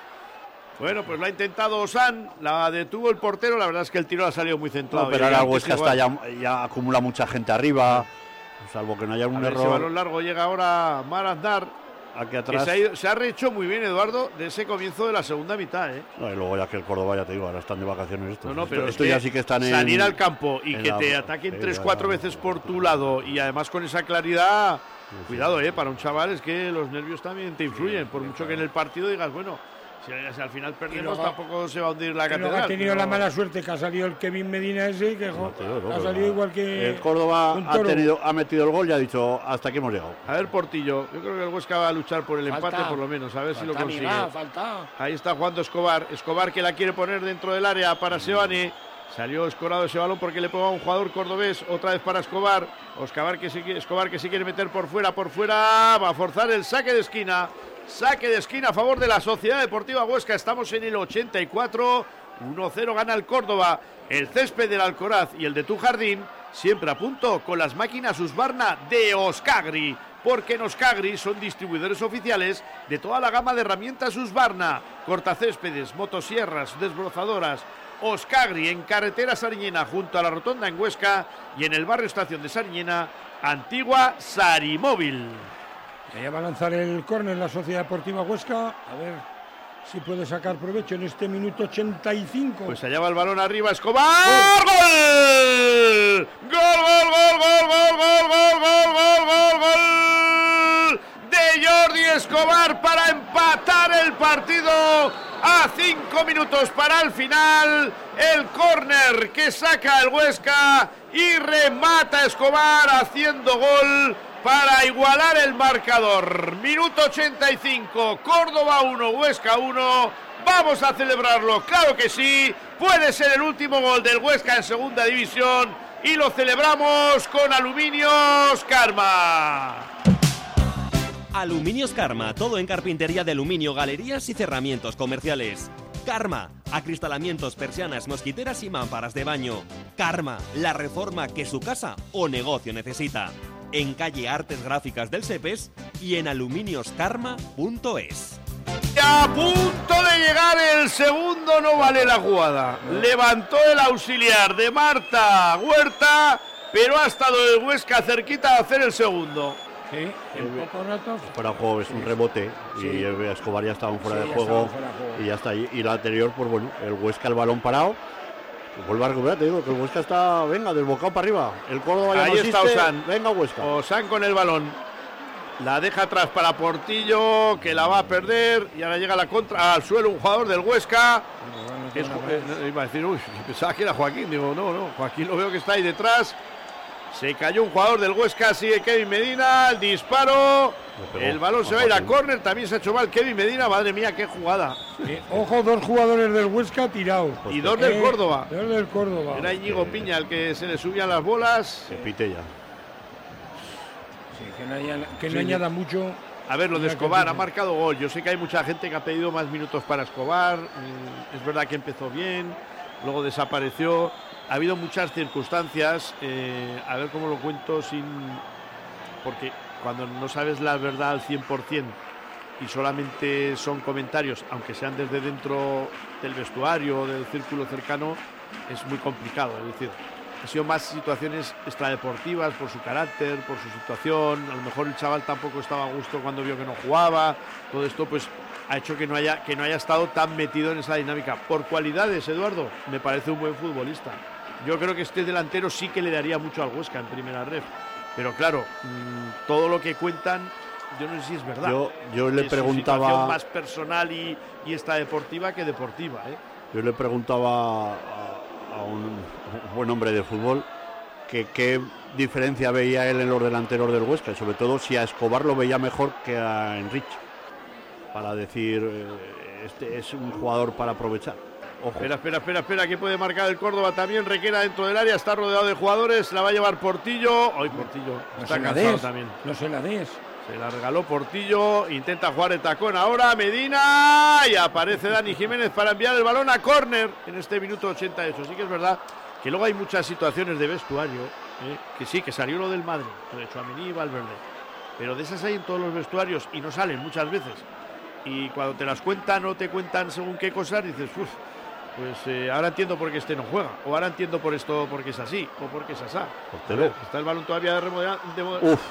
Bueno, pues la ha intentado Osan, la detuvo el portero. La verdad es que el tiro ha salido muy centrado. No, pero ahora el Huesca está ya, ya acumula mucha gente arriba. Salvo que no haya un a ver, error. Ese balón largo llega ahora Mar Aznar. Aquí atrás. Se ha, ido, se ha rehecho muy bien, Eduardo, de ese comienzo de la segunda mitad, ¿eh? No, y luego ya que el Córdoba, ya te digo, ahora están de vacaciones estos. No, no, pero esto, esto ya sí que están salir en. Salir al campo y que la, te ataquen sí, tres, ya, cuatro ya, veces ya, por ya, tu ya, lado y además con esa claridad. Sí, cuidado, sí. ¿eh? Para un chaval es que los nervios también te influyen. Sí, por mucho claro. que en el partido digas, bueno. Si, si al final perdemos, luego, tampoco se va a hundir la catedral. Ha tenido pero... la mala suerte que ha salido el Kevin Medina ese, que no, tío, no, ha salido no. igual que. El Córdoba ha, tenido, ha metido el gol y ha dicho hasta aquí hemos llegado. A ver, Portillo, yo creo que el Huesca va a luchar por el falta, empate por lo menos, a ver falta, si lo consigue. Amiga, falta. Ahí está jugando Escobar. Escobar que la quiere poner dentro del área para Seoane. Salió escorado ese balón porque le pegó a un jugador cordobés. Otra vez para Escobar. Escobar que, sí, Escobar que sí quiere meter por fuera, por fuera. Va a forzar el saque de esquina. Saque de esquina a favor de la Sociedad Deportiva Huesca. Estamos en el ochenta y cuatro. uno cero gana el Córdoba. El césped del Alcoraz y el de tu jardín siempre a punto con las máquinas Husqvarna de Oscagri. Porque en Oscagri son distribuidores oficiales de toda la gama de herramientas Husqvarna. Cortacéspedes, motosierras, desbrozadoras. Oscagri en carretera Sariñena junto a la rotonda en Huesca y en el barrio Estación de Sariñena, antigua Sarimóvil. Ella va a lanzar el córner la Sociedad Deportiva Huesca. A ver si puede sacar provecho en este minuto ochenta y cinco. Pues allá va el balón arriba, Escobar. ¡Gol! ¡Gol! ¡Gol! ¡Gol! ¡Gol! ¡Gol! ¡Gol! ¡Gol! ¡Gol! ¡Gol! ¡Gol! De Jordi Escobar para empatar el partido a cinco minutos para el final. El córner que saca el Huesca y remata Escobar haciendo gol para igualar el marcador. Minuto ochenta y cinco, Córdoba uno, Huesca uno. Vamos a celebrarlo, claro que sí. Puede ser el último gol del Huesca en segunda división y lo celebramos con Aluminios Karma. Aluminios Karma, todo en carpintería de aluminio, galerías y cerramientos comerciales. Karma, acristalamientos, persianas, mosquiteras y mámparas de baño. Karma, la reforma que su casa o negocio necesita. En calle Artes Gráficas del Sepes y en aluminios karma punto es. A punto de llegar el segundo, no vale la jugada. Levantó el auxiliar de Marta Huerta, pero ha estado el Huesca cerquita de hacer el segundo. Sí, en pocos ratos. Fuera de juego, es un rebote. Sí. Y Escobar ya estaba fuera, Sí, de ya juego, estaba fuera de juego. y ya está ahí. Y la anterior, pues bueno, el Huesca, el balón parado. Vuelve a recuperar, te digo que el Huesca está, venga, desbocado para arriba. El Córdoba ya Ahí no está existe. Osan. Venga, Huesca. Osan con el balón. La deja atrás para Portillo, que la va a perder. Y ahora llega la contra al suelo un jugador del Huesca. Es, eh, iba a decir, uy, pensaba que era Joaquín. Digo, no, no, Joaquín lo veo que está ahí detrás. Se cayó un jugador del Huesca, sigue Kevin Medina, el disparo. El balón se va a ir a córner, también se ha hecho mal Kevin Medina. Madre mía, qué jugada. Eh, ojo, dos jugadores del Huesca tirados. Y dos del Eh, Córdoba. Dos del Córdoba. Era Íñigo Piña el que se le subían las bolas. Se pite ya. Sí, que no, haya- que no Sí. añada mucho. A ver, lo de Mira que Escobar ha tiene. marcado gol. Yo sé que hay mucha gente que ha pedido más minutos para Escobar. Mm, Es verdad que empezó bien, luego desapareció. Ha habido muchas circunstancias. eh, a ver cómo lo cuento sin... Porque cuando no sabes la verdad al cien por ciento y solamente son comentarios, aunque sean desde dentro del vestuario o del círculo cercano, es muy complicado. Es decir, ha sido más situaciones extradeportivas por su carácter, por su situación. A lo mejor el chaval tampoco estaba a gusto cuando vio que no jugaba. Todo esto pues ha hecho que no haya, que no haya estado tan metido en esa dinámica. Por cualidades, Eduardo, me parece un buen futbolista. Yo creo que este delantero sí que le daría mucho al Huesca en primera ref. Pero claro, mmm, todo lo que cuentan, yo no sé si es verdad. Yo, yo le Es su preguntaba. situación más personal y, y esta deportiva que deportiva, ¿eh? Yo le preguntaba a, a un, un buen hombre de fútbol que qué diferencia veía él en los delanteros del Huesca, y sobre todo si a Escobar lo veía mejor que a Enrich, para decir, eh, este es un jugador para aprovechar. Ojo. Espera, espera, espera, espera, que puede marcar el Córdoba también. Requera dentro del área, está rodeado de jugadores, la va a llevar Portillo. Hoy Portillo No está se la cansado des. también. No se la des. Se la regaló Portillo, intenta jugar el tacón ahora, Medina, y aparece Dani Jiménez para enviar el balón a córner en este minuto ochenta y ocho. Sí que es verdad que luego hay muchas situaciones de vestuario, ¿eh? Que sí, que salió lo del Madrid, lo de Tchouaméni y Valverde, pero de esas hay en todos los vestuarios y no salen muchas veces. Y cuando te las cuentan o te cuentan según qué cosas, dices, uff, pues eh, ahora entiendo por qué este no juega, o ahora entiendo por esto porque es así, o porque es asá. Portero. Está el balón todavía de remodelar. Uf.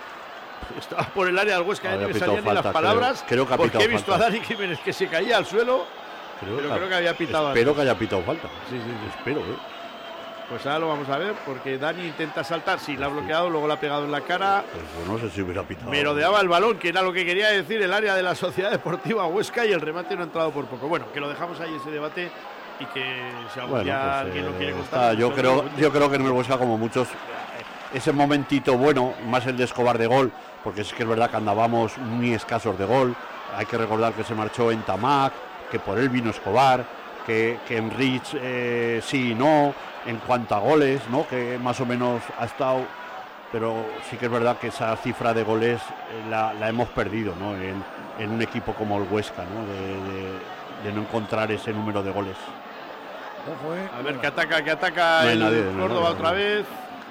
Estaba por el área del Huesca, Había no me pitado salían ni las falta, palabras, creo. Creo que ha porque he pitado visto falta. a Dani Jiménez que se caía al suelo, Creo pero que- creo que había pitado Espero antes. que haya pitado falta. Sí, sí, sí. Espero, ¿eh? Pues ahora lo vamos a ver, porque Dani intenta saltar, sí, la ha bloqueado, luego la ha pegado en la cara, Pues yo no sé si hubiera pitado. merodeaba el balón, que era lo que quería decir el área de la Sociedad Deportiva Huesca, y el remate no ha entrado por poco. Bueno, que lo dejamos ahí ese debate y que si algún Bueno, día pues, alguien lo eh, quiere está, contar. yo pues, creo, pues, yo creo que en el Huesca, como muchos, ese momentito bueno, más el de Escobar de gol, porque es que es verdad que andábamos muy escasos de gol. Hay que recordar que se marchó en Tamac, que por él vino Escobar, que, que en Rich eh, sí y no, en cuanto a goles, ¿no? Que más o menos ha estado, pero sí que es verdad que esa cifra de goles eh, la, la hemos perdido, ¿no? En, en un equipo como el Huesca, ¿no? De, de- de no encontrar ese número de goles. Ojo, eh. A ver, que ataca, que ataca No hay el nadie, no hay Córdoba nadie, otra no. vez.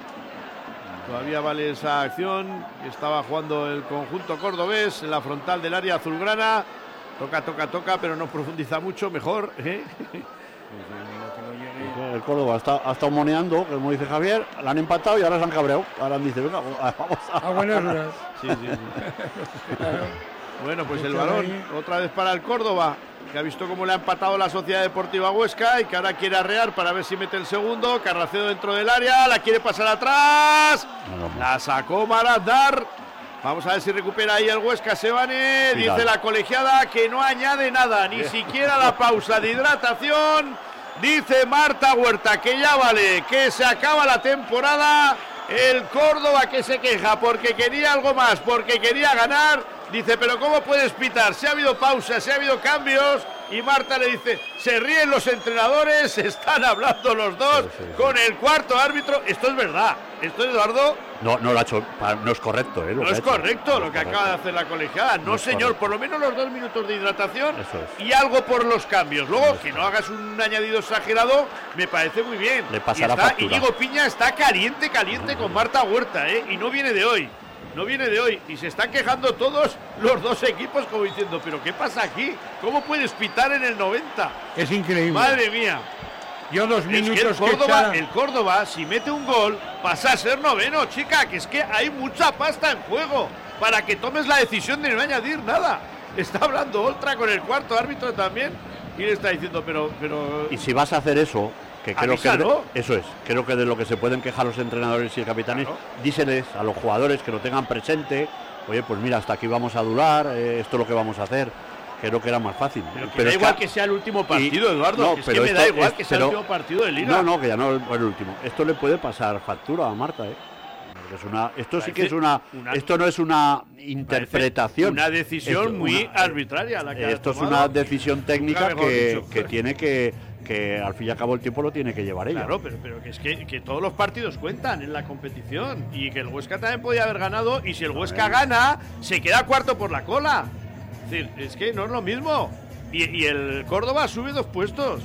Todavía vale esa acción. Estaba jugando el conjunto cordobés en la frontal del área azulgrana. Toca, toca, toca, pero no profundiza mucho. Mejor, ¿eh? El Córdoba está, ha estado moneando, como dice Javier, la han empatado y ahora se han cabreado. Ahora han dicho, venga, vamos a... A buenas horas. Sí, sí, sí. Bueno, pues el Escucha balón ahí. otra vez para el Córdoba, que ha visto cómo le ha empatado la Sociedad Deportiva Huesca y que ahora quiere arrear para ver si mete el segundo. Carracedo dentro del área, la quiere pasar atrás. La sacó Marandar. Vamos a ver si recupera ahí el Huesca Sebane. Final. Dice la colegiada que no añade nada, ni siquiera la pausa de hidratación. Dice Marta Huerta que ya vale, que se acaba la temporada. El Córdoba que se queja porque quería algo más, porque quería ganar. Dice, pero ¿cómo puedes pitar? Si ha habido pausas, si ha habido cambios. Y Marta le dice, se ríen los entrenadores, están hablando los dos Sí, sí, sí. con el cuarto árbitro. Esto es verdad. Esto, Eduardo, No, no lo ha hecho, pa- no es correcto, ¿eh? Lo no que ha es hecho. correcto No lo es que correcto. acaba de hacer la colegiada. No, No es señor, correcto. por lo menos los dos minutos de hidratación Eso es. y algo por los cambios. Luego, que no hagas un añadido exagerado, me parece muy bien. Le pasará y está, factura. Íñigo Piña está caliente, caliente con Marta Huerta, ¿eh? Y no viene de hoy. no viene de hoy. Y se están quejando todos los dos equipos como diciendo, ¿pero qué pasa aquí? ¿Cómo puedes pitar en el noventa? Es increíble. Madre mía. Yo dos minutos es que el Córdoba, que echara... el Córdoba, si mete un gol, pasa a ser noveno, chica, que es que hay mucha pasta en juego para que tomes la decisión de no añadir nada. Está hablando Oltra con el cuarto árbitro también y le está diciendo, pero... pero... Y si vas a hacer eso, que creo Avisa, que de, ¿no? eso es, creo que de lo que se pueden quejar los entrenadores y el capitanes, claro. díseles a los jugadores que lo tengan presente, oye, pues mira, hasta aquí vamos a adular, eh, esto es lo que vamos a hacer. Creo que era más fácil. Pero que pero da es igual que, que sea el último partido, y, Eduardo, no, que es pero que me esto, da igual es, que sea pero, el último partido de Liga. No, no, que ya no es el último. Esto le puede pasar factura a Marta, ¿eh? Es una, esto Parece sí que es una, una... Esto no es una interpretación. Una decisión esto, muy una, arbitraria la que ha Esto es tomado. una decisión técnica que, que tiene que, que, al fin y al cabo, el tiempo lo tiene que llevar ella. Claro, pero, pero que es que, que todos los partidos cuentan en la competición y que el Huesca también podía haber ganado y si el Huesca gana, se queda cuarto por la cola. Es decir, es que no es lo mismo. Y, y el Córdoba sube dos puestos.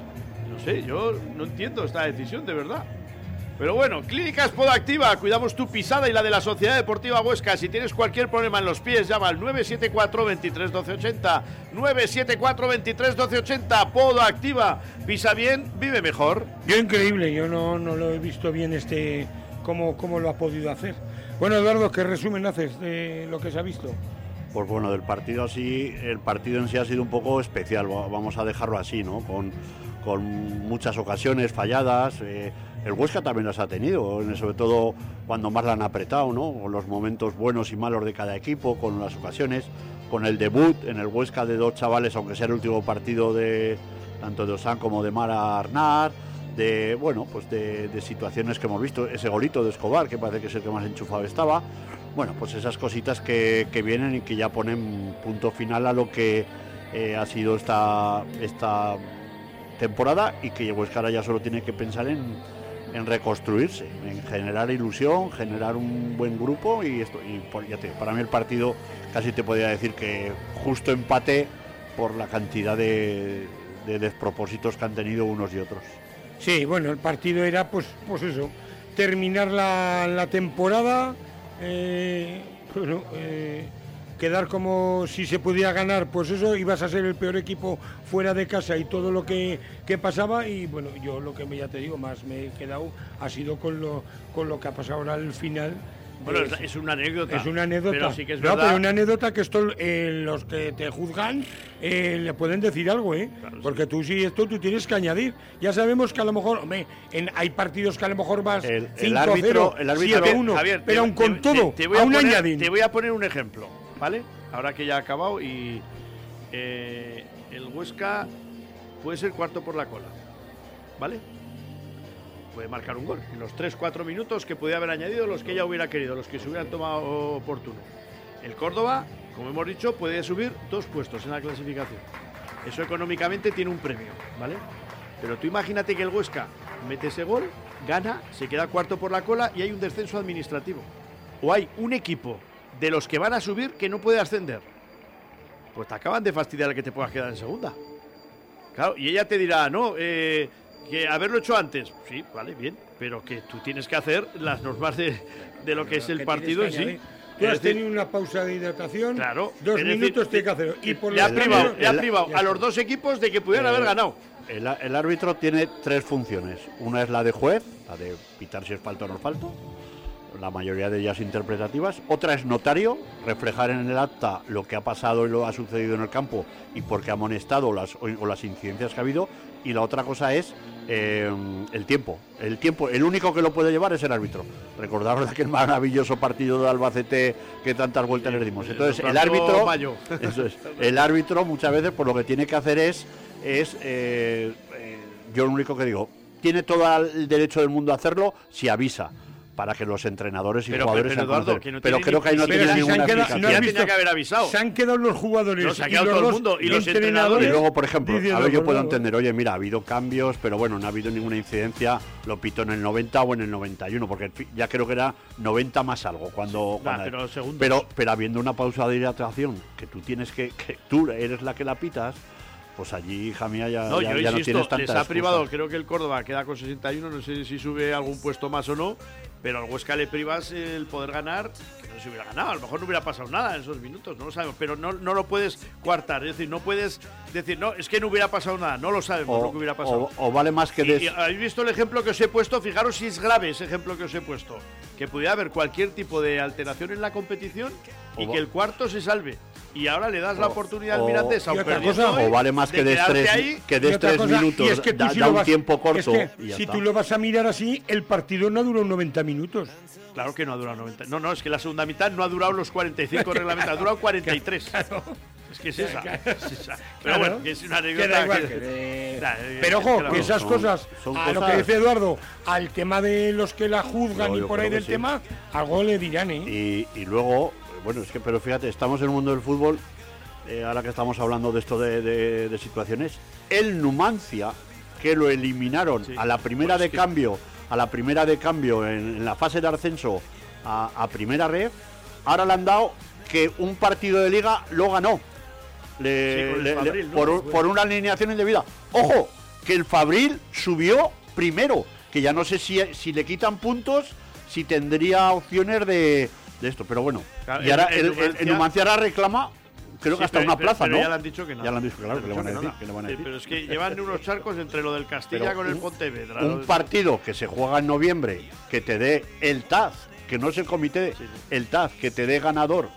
No sé, yo no entiendo esta decisión, de verdad. Pero bueno, Clínicas Podactiva, cuidamos tu pisada y la de la Sociedad Deportiva Huesca. Si tienes cualquier problema en los pies, llama al nueve siete cuatro, veintitrés, doce ochenta. nueve siete cuatro, veintitrés, doce ochenta. Podactiva, pisa bien, vive mejor. Yo increíble, yo no, no lo he visto bien este cómo, cómo lo ha podido hacer. Bueno, Eduardo, ¿qué resumen haces de lo que se ha visto? Pues bueno, del partido así, el partido en sí ha sido un poco especial, vamos a dejarlo así, ¿no? Con, con muchas ocasiones falladas, eh, el Huesca también las ha tenido, sobre todo cuando más la han apretado, ¿no? Con los momentos buenos y malos de cada equipo, con las ocasiones, con el debut en el Huesca de dos chavales, aunque sea el último partido de tanto de Osán como de Mara Arnaz, de bueno, pues de, de situaciones que hemos visto, ese golito de Escobar, que parece que es el que más enchufado estaba. Bueno, pues esas cositas que, que vienen y que ya ponen punto final a lo que eh, ha sido esta, esta temporada y que Huesca ahora ya solo tiene que pensar en, en reconstruirse, en generar ilusión, generar un buen grupo y esto y por, ya te, para mí el partido casi te podría decir que justo empate por la cantidad de, de despropósitos que han tenido unos y otros. Sí, bueno, el partido era pues, pues eso, terminar la, la temporada... Eh, bueno, eh, quedar como si se pudiera ganar, pues eso, ibas a ser el peor equipo fuera de casa y todo lo que, que pasaba y bueno, yo lo que me, ya te digo, más me he quedado ha sido con lo, con lo que ha pasado ahora al final. Bueno, es, es una anécdota. Es una anécdota. Pero sí que es no, verdad. pero una anécdota que esto eh, los que te juzgan eh, le pueden decir algo, ¿eh? Claro, porque sí. tú sí, esto tú tienes que añadir. Ya sabemos que a lo mejor, hombre, en, hay partidos que a lo mejor vas El- el cinco árbitro- cero, el árbitro- siete uno, Javier, pero te- aún con te- todo, te, te voy a aún poner, añaden. te voy a poner un ejemplo, ¿vale? Ahora que ya ha acabado y eh, el Huesca puede ser cuarto por la cola, ¿vale? Puede marcar un gol en los tres cuatro minutos que podía haber añadido los que ella hubiera querido, los que se hubieran tomado oportuno. El Córdoba, como hemos dicho, puede subir dos puestos en la clasificación. Eso económicamente tiene un premio, ¿vale? Pero tú imagínate que el Huesca mete ese gol, gana, se queda cuarto por la cola y hay un descenso administrativo. O hay un equipo de los que van a subir que no puede ascender. Pues te acaban de fastidiar el que te puedas quedar en segunda. Claro, y ella te dirá, no, eh, que haberlo hecho antes. Sí, vale, bien, pero que tú tienes que hacer las normas de, de lo que es el Que partido en tienes sí. que añadir. Tú Es has decir, tenido una pausa de hidratación, claro, dos es decir, minutos tienes que hacerlo. Y por le ha los privado, cambios- le ha el- privado ya a los está. dos equipos de que pudieran Eh, haber ganado. El, el árbitro tiene tres funciones. Una es la de juez, la de pitar si es falta o no es falta, la mayoría de ellas interpretativas. Otra es notario, reflejar en el acta lo que ha pasado y lo ha sucedido en el campo y por qué ha amonestado las, o, o las incidencias que ha habido. Y la otra cosa es eh, el tiempo. El tiempo, el único que lo puede llevar es el árbitro. Recordaros de aquel maravilloso partido de Albacete que tantas vueltas le dimos. Entonces el Fernando árbitro, Mayo. eso es, el árbitro muchas veces por lo que tiene que hacer es es eh, eh, yo lo único que digo, tiene todo el derecho del mundo a hacerlo si avisa, para que los entrenadores y Pero, jugadores pero, sean Eduardo, conocidos. que no pero tiene creo ni- que ahí no pero tiene si se ninguna han quedado- explicación. no has Ya visto, tenía que haber avisado. Se han quedado los jugadores No, se ha y quedado los todo el dos mundo, y los Y entrenadores. luego, por ejemplo, diciendo, a ver, yo por puedo favor. entender, oye, mira, ha habido cambios, pero bueno, no ha habido ninguna incidencia, lo pito en el noventa o en el noventa y uno, porque ya creo que era noventa más algo, cuando... Nah, cuando- pero segundos. pero, pero habiendo una pausa de hidratación, que tú tienes que, que tú eres la que la pitas, pues allí, hija mía, ya, No, ya, yo ya no insisto, tienes tanta les ha excusa. privado, creo que el Córdoba queda con sesenta y uno, no sé si sube algún puesto más o no, pero al Huesca le privas el poder ganar, que no no se hubiera ganado, a lo mejor no hubiera pasado nada en esos minutos, no lo sabemos, pero no, no lo puedes coartar, es decir, no puedes decir, no, es que no hubiera pasado nada, no lo sabemos o, lo que hubiera pasado. O, o vale más que... Y, des... y habéis visto el ejemplo que os he puesto, fijaros si es grave ese ejemplo que os he puesto, que pudiera haber cualquier tipo de alteración en la competición y o que el cuarto se salve. Y ahora le das la oportunidad al Mirandés, y otra perdiendo cosa, hoy, o vale más que de des tres, ahí, que des tres cosa, minutos, y es que tú da, si da lo un vas- tiempo corto. es que y ya si está. tú lo vas a mirar así, el partido no ha durado noventa minutos. Claro que no ha durado noventa. No, no, es que la segunda mitad no ha durado los cuarenta y cinco reglamentarios, ha durado cuarenta y tres. Claro. Es que es esa. Claro. Es esa. Pero Claro. bueno, que es una anécdota. Que da igual, que- que de- Da, eh, Pero que ojo, la- que esas son- cosas, son a lo cosas- que dice Eduardo, al tema de los que la juzgan No, y yo por ahí creo del que sí. tema, algo le dirán, ¿eh? Y, y luego, bueno, es que, pero fíjate, estamos en el mundo del fútbol, eh, ahora que estamos hablando de esto de, de- de situaciones, el Numancia, que lo eliminaron Sí. a la primera Pues de es que- cambio, a la primera de cambio en, en la fase de ascenso a, a primera red, ahora le han dado que un partido de liga lo ganó. Le- Sí, con el le- le- Fabril, ¿no? por, un- Bueno. por una alineación indebida. Ojo, que el Fabril subió primero, que ya no sé si, si le quitan puntos, si tendría opciones de, de esto, pero bueno. Claro, y ahora el- el, el el- el Numancia- Numancia ahora reclama, creo Sí, que hasta pero- una pero- plaza, pero ¿no? ya le han dicho que nada. Ya le han dicho, claro, que le van a decir, nada. que le van a Sí, decir. pero es que llevan unos charcos entre lo del Castilla Pero con el un- Pontevedra. Un lo de- partido que se juega en noviembre, que te dé el T A Z, que no es el comité, Sí, sí. el T A Z, que te dé ganador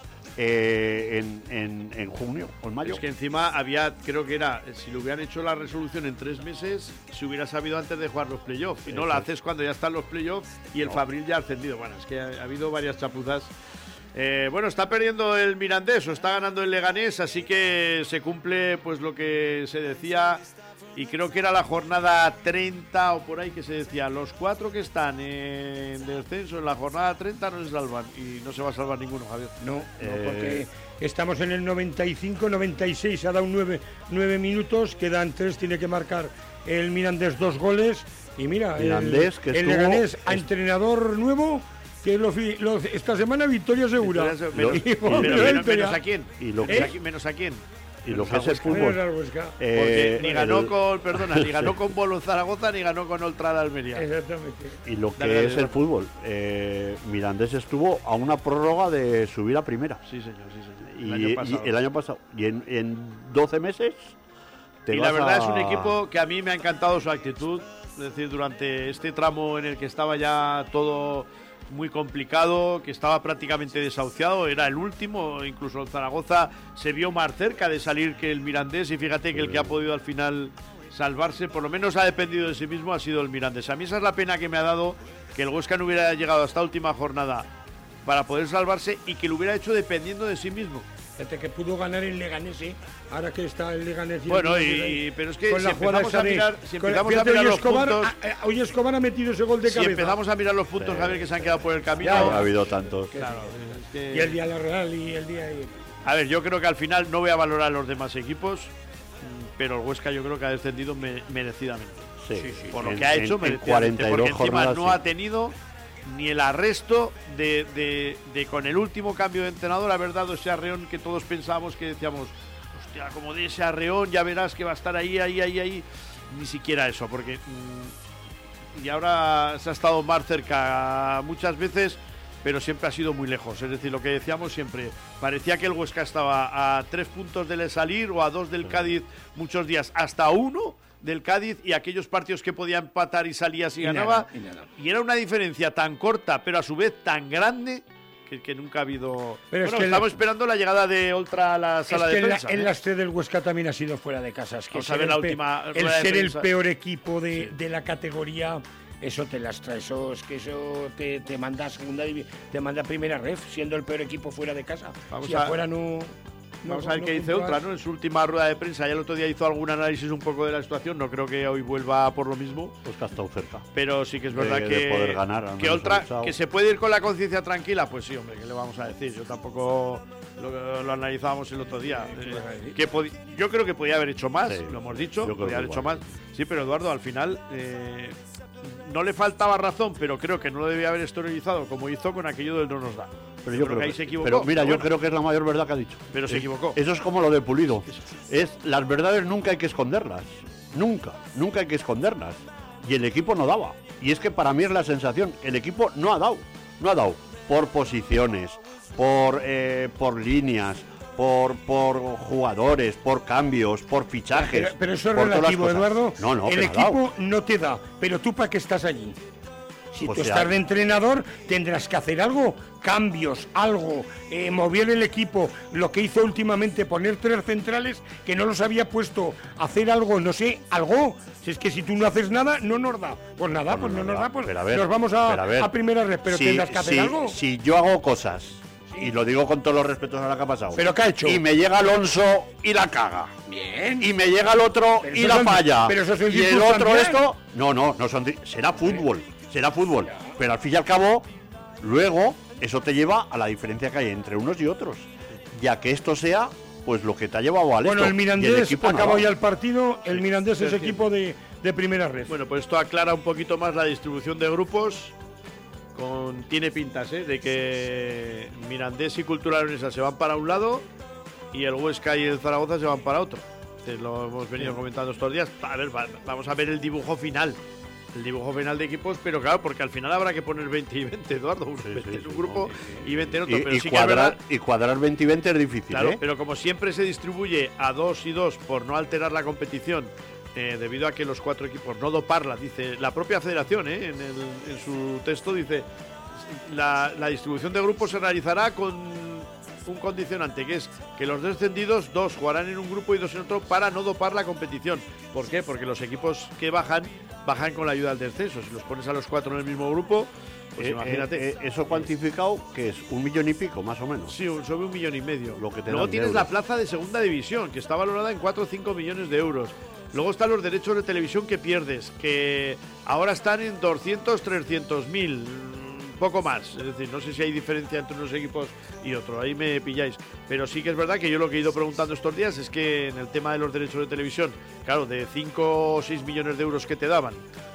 eh, en, en- en junio o en mayo. Es que encima había, creo que era, si le hubieran hecho la resolución en tres meses, se hubiera sabido antes de jugar los playoffs. Y no la Eso es. haces cuando ya están los playoffs y el No. Fabril ya ha ascendido. Bueno, es que ha, ha habido varias chapuzas. Eh, bueno, está perdiendo el Mirandés o está ganando el Leganés, así que se cumple pues lo que se decía. Y creo que era la jornada treinta o por ahí que se decía, los cuatro que están en descenso en la jornada treinta no se salvan. Y no se va a salvar ninguno, Javier. No, no, Eh, porque estamos en el noventa y cinco, noventa y seis, ha dado nueve, nueve minutos, quedan tres, tiene que marcar el Mirandés dos goles. Y mira, el- Mirandés, que el, estuvo- Leganés, a est- entrenador nuevo, que lo, fi- lo- esta semana victoria segura. Entonces, menos, Y pero volvió menos- el Pera. menos a quién. Y lo Menos que- a- menos a quién. Y lo Menos que a es el Huesca. Menos fútbol. al Huesca. Porque eh, ni ganó el- con, perdona, ni ganó con Bolo Zaragoza ni ganó con Oltra de Almería. Exactamente. Y lo que Dale, dale, es dale. el fútbol. Eh, Mirandés estuvo a una prórroga de subir a primera. Sí, señor, sí, señor. Y El año y pasado. el año pasado. Y en, en doce meses. te Y la vas verdad a- es un equipo que a mí me ha encantado su actitud. Es decir, durante este tramo en el que estaba ya todo muy complicado, que estaba prácticamente desahuciado, era el último, incluso el Zaragoza se vio más cerca de salir que el Mirandés y fíjate que el que ha podido al final salvarse, por lo menos ha dependido de sí mismo, ha sido el Mirandés. A mí esa es la pena que me ha dado que el Huesca no hubiera llegado a esta última jornada para poder salvarse y que lo hubiera hecho dependiendo de sí mismo. Fíjate que pudo ganar el Leganés, ¿eh? Ahora que está el Leganés. y Bueno, el y, Mirandés, y- pero es que con si la jugada empezamos esa a de- mirar, si con- empezamos a fíjate, mirar hoy los Escobar, puntos, ah, eh, hoy Escobar ha metido ese gol de si cabeza. empezamos a mirar los puntos, Sí. Javier, que se han quedado por el camino. Ya, Ha habido tantos. Claro, es que- Y el día de la Real y el día... A ver, yo creo que al final no voy a valorar a los demás equipos, mm, pero el Huesca yo creo que ha descendido me- merecidamente. Sí, Por lo En- que ha en- hecho, en merecidamente, cuarenta y dos porque encima jornadas, no sí. ha tenido ni el arresto de, de- de con el último cambio de entrenador haber dado ese arreón que todos pensábamos, que decíamos, hostia, como de ese arreón ya verás que va a estar ahí, ahí, ahí, ahí. Ni siquiera eso, porque... mm, y ahora se ha estado más cerca muchas veces, pero siempre ha sido muy lejos. Es decir, lo que decíamos siempre, parecía que el Huesca estaba a tres puntos del salir o a dos del Cádiz muchos días, hasta a uno del Cádiz, y aquellos partidos que podía empatar y salía si Y nada, ganaba. y nada. Y era una diferencia tan corta, pero a su vez tan grande, que, que nunca ha habido... Pero es bueno, que estamos la- esperando la llegada de Oltra a la Es sala que de en la, prensa. en ¿eh? la sede del Huesca también ha sido fuera de casa. Es que Vamos a ser ver la el, pe- última el rueda de ser el prensa. peor equipo de, Sí. de la categoría, eso te lastra, eso es que eso te, te manda a segunda divi- te manda a primera ref, siendo el peor equipo fuera de casa. Vamos si a- afuera no, no- Vamos a ver no qué dice puntúas. Oltra, ¿no? En su última rueda de prensa. Ya el otro día hizo algún análisis un poco de la situación. No creo que hoy vuelva por lo mismo. Pues que ha estado cerca. Pero sí que es verdad De- que, de poder ganar, al que menos Oltra, el sábado. que se puede ir con la conciencia tranquila. Pues sí, hombre, ¿qué le vamos a decir? Yo tampoco lo, lo analizábamos el otro día. ¿qué Eh, vas a decir? que podi- yo creo que podía haber hecho más, Sí, lo hemos dicho. yo creo Podía que haber hecho igual. más. Sí, pero Eduardo, al final eh, no le faltaba razón, pero creo que no lo debía haber exteriorizado como hizo con aquello del no nos da. Pero yo yo creo creo que ahí que- se equivocó. Pero mira, pero yo bueno. creo que es la mayor verdad que ha dicho. Pero se Es- equivocó. Eso es como lo de Pulido. Es las verdades nunca hay que esconderlas. Nunca, nunca hay que esconderlas. Y el equipo no daba. Y es que para mí es la sensación, el equipo no ha dado. No ha dado por posiciones, por, eh, por líneas, por, por jugadores, por cambios, por fichajes. Pero, pero eso es por relativo, Eduardo. No, no, el equipo no te da, pero tú ¿para qué estás allí? Si pues tú estás de entrenador, tendrás que hacer algo, cambios, algo, eh, mover el equipo. Lo que hizo últimamente, poner tres centrales que no los había puesto, hacer algo, no sé, algo. Si es que si tú no haces nada, no nos da. Pues nada, no, pues no, no nos da, pues ver, nos vamos a, a, ver, a primera red, pero si, tendrás que hacer si, algo. Si yo hago cosas, sí. y lo digo con todos los respetos a la que ha pasado. ¿Pero qué ha hecho? Y me llega Alonso y la caga. Bien. Y me llega el otro pero y la son, falla. Pero eso es y el otro esto. No, no, no son. Será fútbol. Será fútbol. Pero al fin y al cabo, luego, eso te lleva a la diferencia que hay entre unos y otros. Ya que esto sea, pues lo que te ha llevado al Bueno, esto. el Mirandés acabó ya el partido. El sí, Mirandés es sí. equipo de, de primera red. Bueno, pues esto aclara un poquito más la distribución de grupos. Con, tiene pintas, ¿eh? De que Mirandés y Cultural Leonesa se van para un lado y el Huesca y el Zaragoza se van para otro. Entonces, lo hemos venido sí. comentando estos días. A ver, va, vamos a ver el dibujo final. El dibujo final de equipos, pero claro, porque al final habrá que poner veinte y veinte, Eduardo. Sí, veinte sí, en un sí, grupo sí, sí. y veinte en otro. Y, pero y, sí cuadrar, que verdad, y cuadrar veinte y veinte es difícil. Claro, ¿eh? pero como siempre se distribuye a dos y dos por no alterar la competición, eh, debido a que los cuatro equipos no doparla, dice la propia federación, ¿eh? en, el, en su texto dice, la, la distribución de grupos se realizará con un condicionante, que es que los descendidos, dos jugarán en un grupo y dos en otro para no dopar la competición. ¿Por qué? Porque los equipos que bajan, bajan con la ayuda del descenso. Si los pones a los cuatro en el mismo grupo, pues eh, imagínate. Eh, eh, eso cuantificado, que es un millón y pico, más o menos. Sí, un, sobre un millón y medio. Lo que te Luego tienes la plaza de segunda división, que está valorada en cuatro o cinco millones de euros. Luego están los derechos de televisión que pierdes, que ahora están en doscientos, trescientos mil. Poco más, es decir, no sé si hay diferencia entre unos equipos y otros, ahí me pilláis, pero sí que es verdad que yo lo que he ido preguntando estos días es que en el tema de los derechos de televisión, claro, de cinco o seis millones de euros que te daban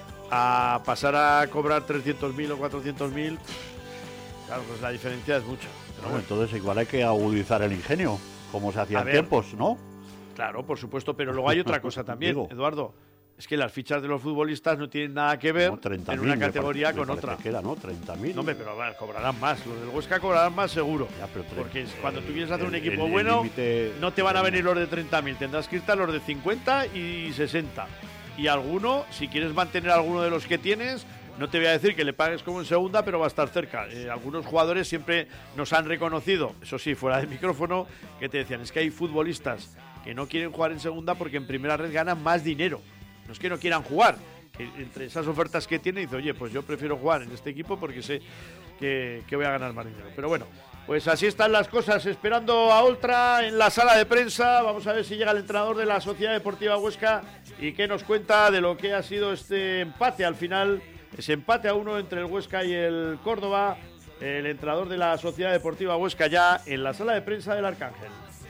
a pasar a cobrar trescientos mil o cuatrocientos mil, claro, pues la diferencia es mucha. Pero bueno, entonces igual hay que agudizar el ingenio, como se hacía en tiempos, ¿no? Claro, por supuesto, pero luego hay otra cosa también, Eduardo. Es que las fichas de los futbolistas no tienen nada que ver no, en una categoría parece, con otra. Que era, ¿no? treinta mil. No, hombre, pero bueno, cobrarán más. Los del Huesca cobrarán más seguro. Ya, pero tre- porque cuando tú quieres hacer el, un equipo el, bueno, el límite... no te van a venir los de treinta mil. Tendrás que irte a los de cincuenta y sesenta. Y alguno, si quieres mantener alguno de los que tienes, no te voy a decir que le pagues como en segunda, pero va a estar cerca. Eh, algunos jugadores siempre nos han reconocido, eso sí, fuera del micrófono, que te decían, es que hay futbolistas que no quieren jugar en segunda porque en primera red ganan más dinero. No es que no quieran jugar, que entre esas ofertas que tiene dice, oye, pues yo prefiero jugar en este equipo porque sé que, que voy a ganar más dinero. Pero bueno, pues así están las cosas, esperando a Oltra en la sala de prensa. Vamos a ver si llega el entrenador de la Sociedad Deportiva Huesca y qué nos cuenta de lo que ha sido este empate al final, ese empate a uno entre el Huesca y el Córdoba. El entrenador de la Sociedad Deportiva Huesca ya en la sala de prensa del Arcángel.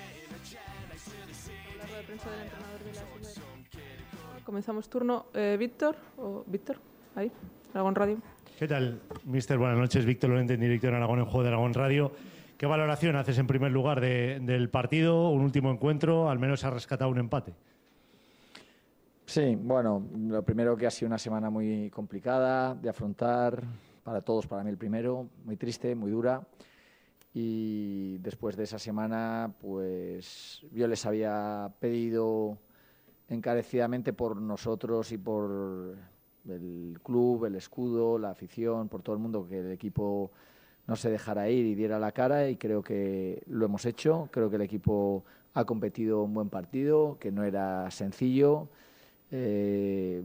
Comenzamos turno. Eh, Víctor, o Víctor, ahí, Aragón Radio. ¿Qué tal, mister? Buenas noches, Víctor Lorente, en directo en Aragón, en Juego de Aragón Radio. ¿Qué valoración haces en primer lugar de, del partido, un último encuentro? Al menos ha rescatado un empate. Sí, bueno, lo primero que ha sido una semana muy complicada de afrontar, para todos, para mí el primero, muy triste, muy dura. Y después de esa semana, pues yo les había pedido encarecidamente por nosotros y por el club, el escudo, la afición, por todo el mundo, que el equipo no se dejara ir y diera la cara, y creo que lo hemos hecho. Creo que el equipo ha competido un buen partido, que no era sencillo. Eh,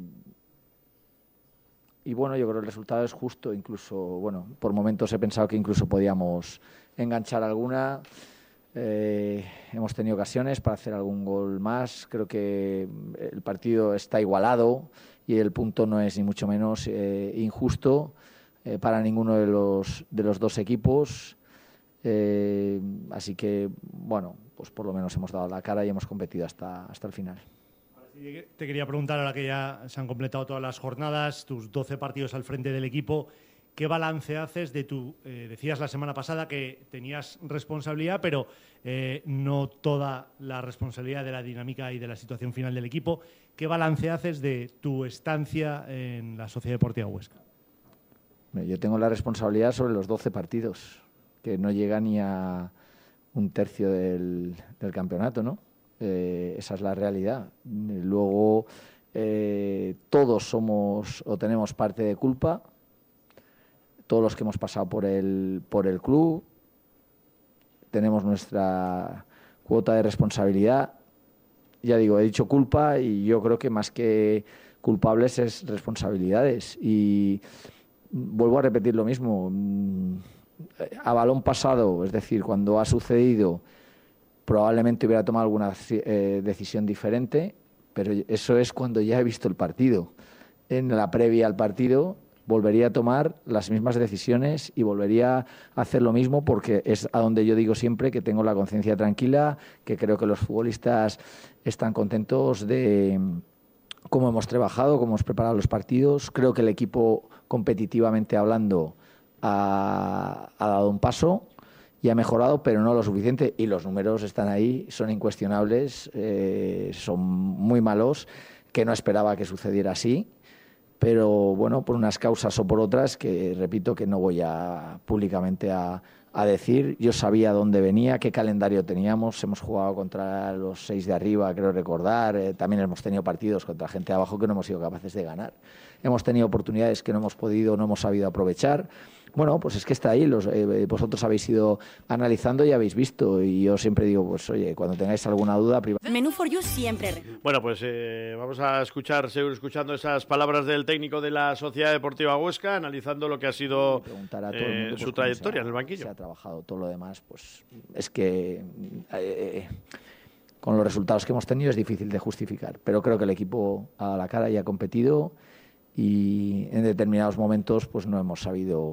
y bueno, yo creo que el resultado es justo. Incluso, bueno, por momentos he pensado que incluso podíamos enganchar alguna. Eh, hemos tenido ocasiones para hacer algún gol más. Creo que el partido está igualado y el punto no es ni mucho menos eh, injusto eh, para ninguno de los de los dos equipos. Eh, así que, bueno, pues por lo menos hemos dado la cara y hemos competido hasta, hasta el final. Te quería preguntar, ahora que ya se han completado todas las jornadas, tus doce partidos al frente del equipo, ¿qué balance haces de tu... Eh, decías la semana pasada que tenías responsabilidad, pero eh, no toda la responsabilidad de la dinámica y de la situación final del equipo. ¿Qué balance haces de tu estancia en la Sociedad Deportiva Huesca? Yo tengo la responsabilidad sobre los doce partidos. que no llega ni a un tercio del, del campeonato, ¿no? Eh, esa es la realidad. Luego, eh, todos somos o tenemos parte de culpa, todos los que hemos pasado por el, por el club, tenemos nuestra cuota de responsabilidad. Ya digo, he dicho culpa y yo creo que más que culpables es responsabilidades. Y vuelvo a repetir lo mismo. A balón pasado, es decir, cuando ha sucedido, probablemente hubiera tomado alguna eh, decisión diferente, pero eso es cuando ya he visto el partido. En la previa al partido volvería a tomar las mismas decisiones y volvería a hacer lo mismo, porque es a donde yo digo siempre que tengo la conciencia tranquila, que creo que los futbolistas están contentos de cómo hemos trabajado, cómo hemos preparado los partidos. Creo que el equipo, competitivamente hablando, ha, ha dado un paso y ha mejorado, pero no lo suficiente, y los números están ahí, son incuestionables, eh, son muy malos, que no esperaba que sucediera así. Pero bueno, por unas causas o por otras que repito que no voy a públicamente a, a decir. Yo sabía dónde venía, qué calendario teníamos, hemos jugado contra los seis de arriba, creo recordar, eh, también hemos tenido partidos contra gente de abajo que no hemos sido capaces de ganar. Hemos tenido oportunidades que no hemos podido, no hemos sabido aprovechar. Bueno, pues es que está ahí, los, eh, vosotros habéis ido analizando y habéis visto, y yo siempre digo, pues oye, cuando tengáis alguna duda... Menú for You siempre. Bueno, pues eh, vamos a escuchar, seguir escuchando esas palabras del técnico de la Sociedad Deportiva Huesca, analizando lo que ha sido eh, mundo, su trayectoria ha, en el banquillo. Se ha trabajado todo lo demás, pues es que eh, con los resultados que hemos tenido es difícil de justificar, pero creo que el equipo ha dado la cara y ha competido, y en determinados momentos pues no hemos sabido...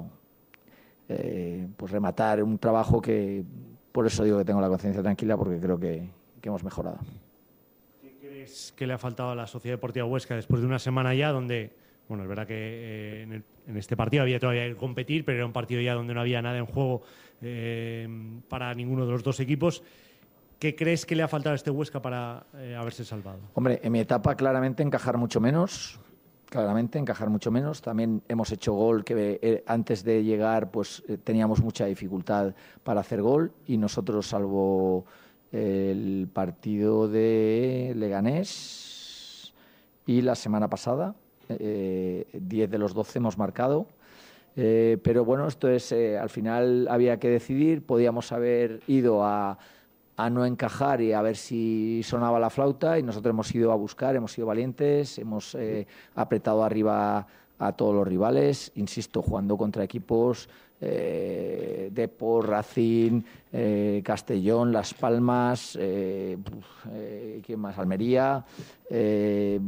Eh, pues rematar un trabajo que, por eso digo que tengo la conciencia tranquila, porque creo que, que hemos mejorado. ¿Qué crees que le ha faltado a la Sociedad Deportiva Huesca después de una semana ya donde, bueno, es verdad que eh, en, el, en este partido había todavía que competir, pero era un partido ya donde no había nada en juego eh, para ninguno de los dos equipos? ¿Qué crees que le ha faltado a este Huesca para eh, haberse salvado? Hombre, en mi etapa claramente encajar mucho menos. Claramente, encajar mucho menos. También hemos hecho gol que eh, antes de llegar pues eh, teníamos mucha dificultad para hacer gol, y nosotros, salvo el partido de Leganés y la semana pasada, eh, diez de los doce hemos marcado. Eh, pero bueno, esto es, eh, al final había que decidir, podíamos haber ido a... a no encajar y a ver si sonaba la flauta, y nosotros hemos ido a buscar, hemos sido valientes, hemos eh, apretado arriba a todos los rivales, insisto, jugando contra equipos eh, Depor, Racing, eh, Castellón, Las Palmas, eh, eh, ¿quién más? Almería, eh,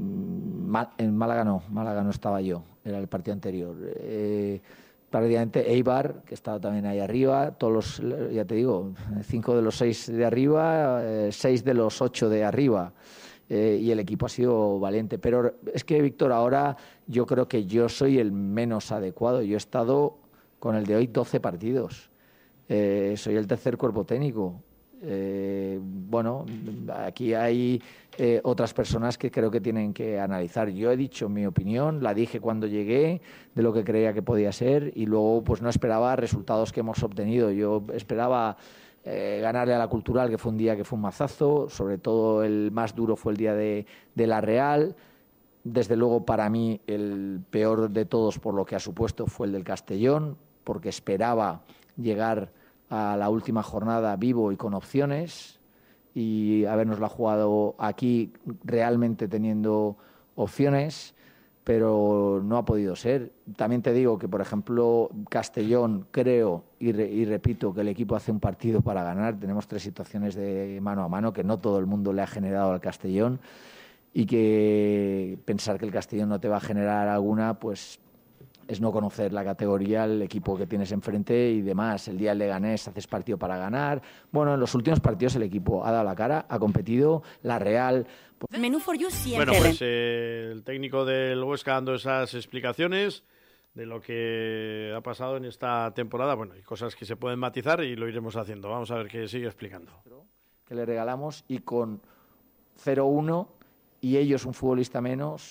en Málaga no, Málaga no estaba yo, era el partido anterior. Eh, prácticamente Eibar, que estaba también ahí arriba, todos los, ya te digo, cinco de los seis de arriba, eh, seis de los ocho de arriba, eh, y el equipo ha sido valiente. Pero es que, Víctor, ahora yo creo que yo soy el menos adecuado. Yo he estado con el de hoy doce partidos, eh, soy el tercer cuerpo técnico. Eh, bueno, aquí hay eh, otras personas que creo que tienen que analizar. Yo he dicho mi opinión, la dije cuando llegué, de lo que creía que podía ser, y luego pues no esperaba resultados que hemos obtenido. Yo esperaba eh, ganarle a la Cultural, que fue un día que fue un mazazo, sobre todo el más duro fue el día de, de la Real. Desde luego, para mí el peor de todos, por lo que ha supuesto, fue el del Castellón, porque esperaba llegar a la última jornada vivo y con opciones, y habernosla jugado aquí realmente teniendo opciones, pero no ha podido ser. También te digo que, por ejemplo, Castellón, creo y, re, y repito que el equipo hace un partido para ganar. Tenemos tres situaciones de mano a mano que no todo el mundo le ha generado al Castellón, y que pensar que el Castellón no te va a generar alguna, pues es no conocer la categoría, el equipo que tienes enfrente y demás. El día del Leganés haces partido para ganar. Bueno, en los últimos partidos el equipo ha dado la cara, ha competido. La Real... Menú for You siempre. Bueno, pues eh, el técnico del Huesca dando esas explicaciones de lo que ha pasado en esta temporada. Bueno, hay cosas que se pueden matizar y lo iremos haciendo. Vamos a ver qué sigue explicando. Que le regalamos, y con cero uno y ellos un futbolista menos...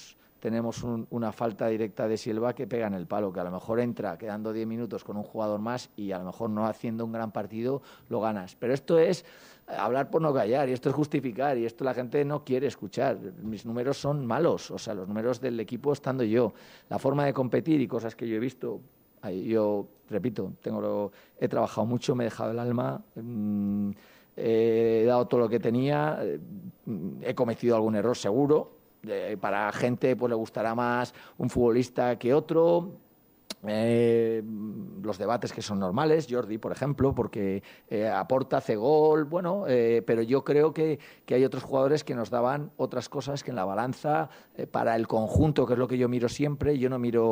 tenemos un, una falta directa de Silva que pega en el palo, que a lo mejor entra quedando diez minutos con un jugador más y a lo mejor no haciendo un gran partido lo ganas. Pero esto es hablar por no callar y esto es justificar y esto la gente no quiere escuchar. Mis números son malos, o sea, los números del equipo estando yo. La forma de competir y cosas que yo he visto, yo repito, tengo lo, he trabajado mucho, me he dejado el alma, mmm, he dado todo lo que tenía, he cometido algún error seguro. Eh, para gente pues le gustará más un futbolista que otro. Eh, los debates que son normales, Jordi, por ejemplo, porque eh, aporta, hace gol, bueno, eh, pero yo creo que, que hay otros jugadores que nos daban otras cosas que en la balanza, eh, para el conjunto, que es lo que yo miro siempre, yo no miro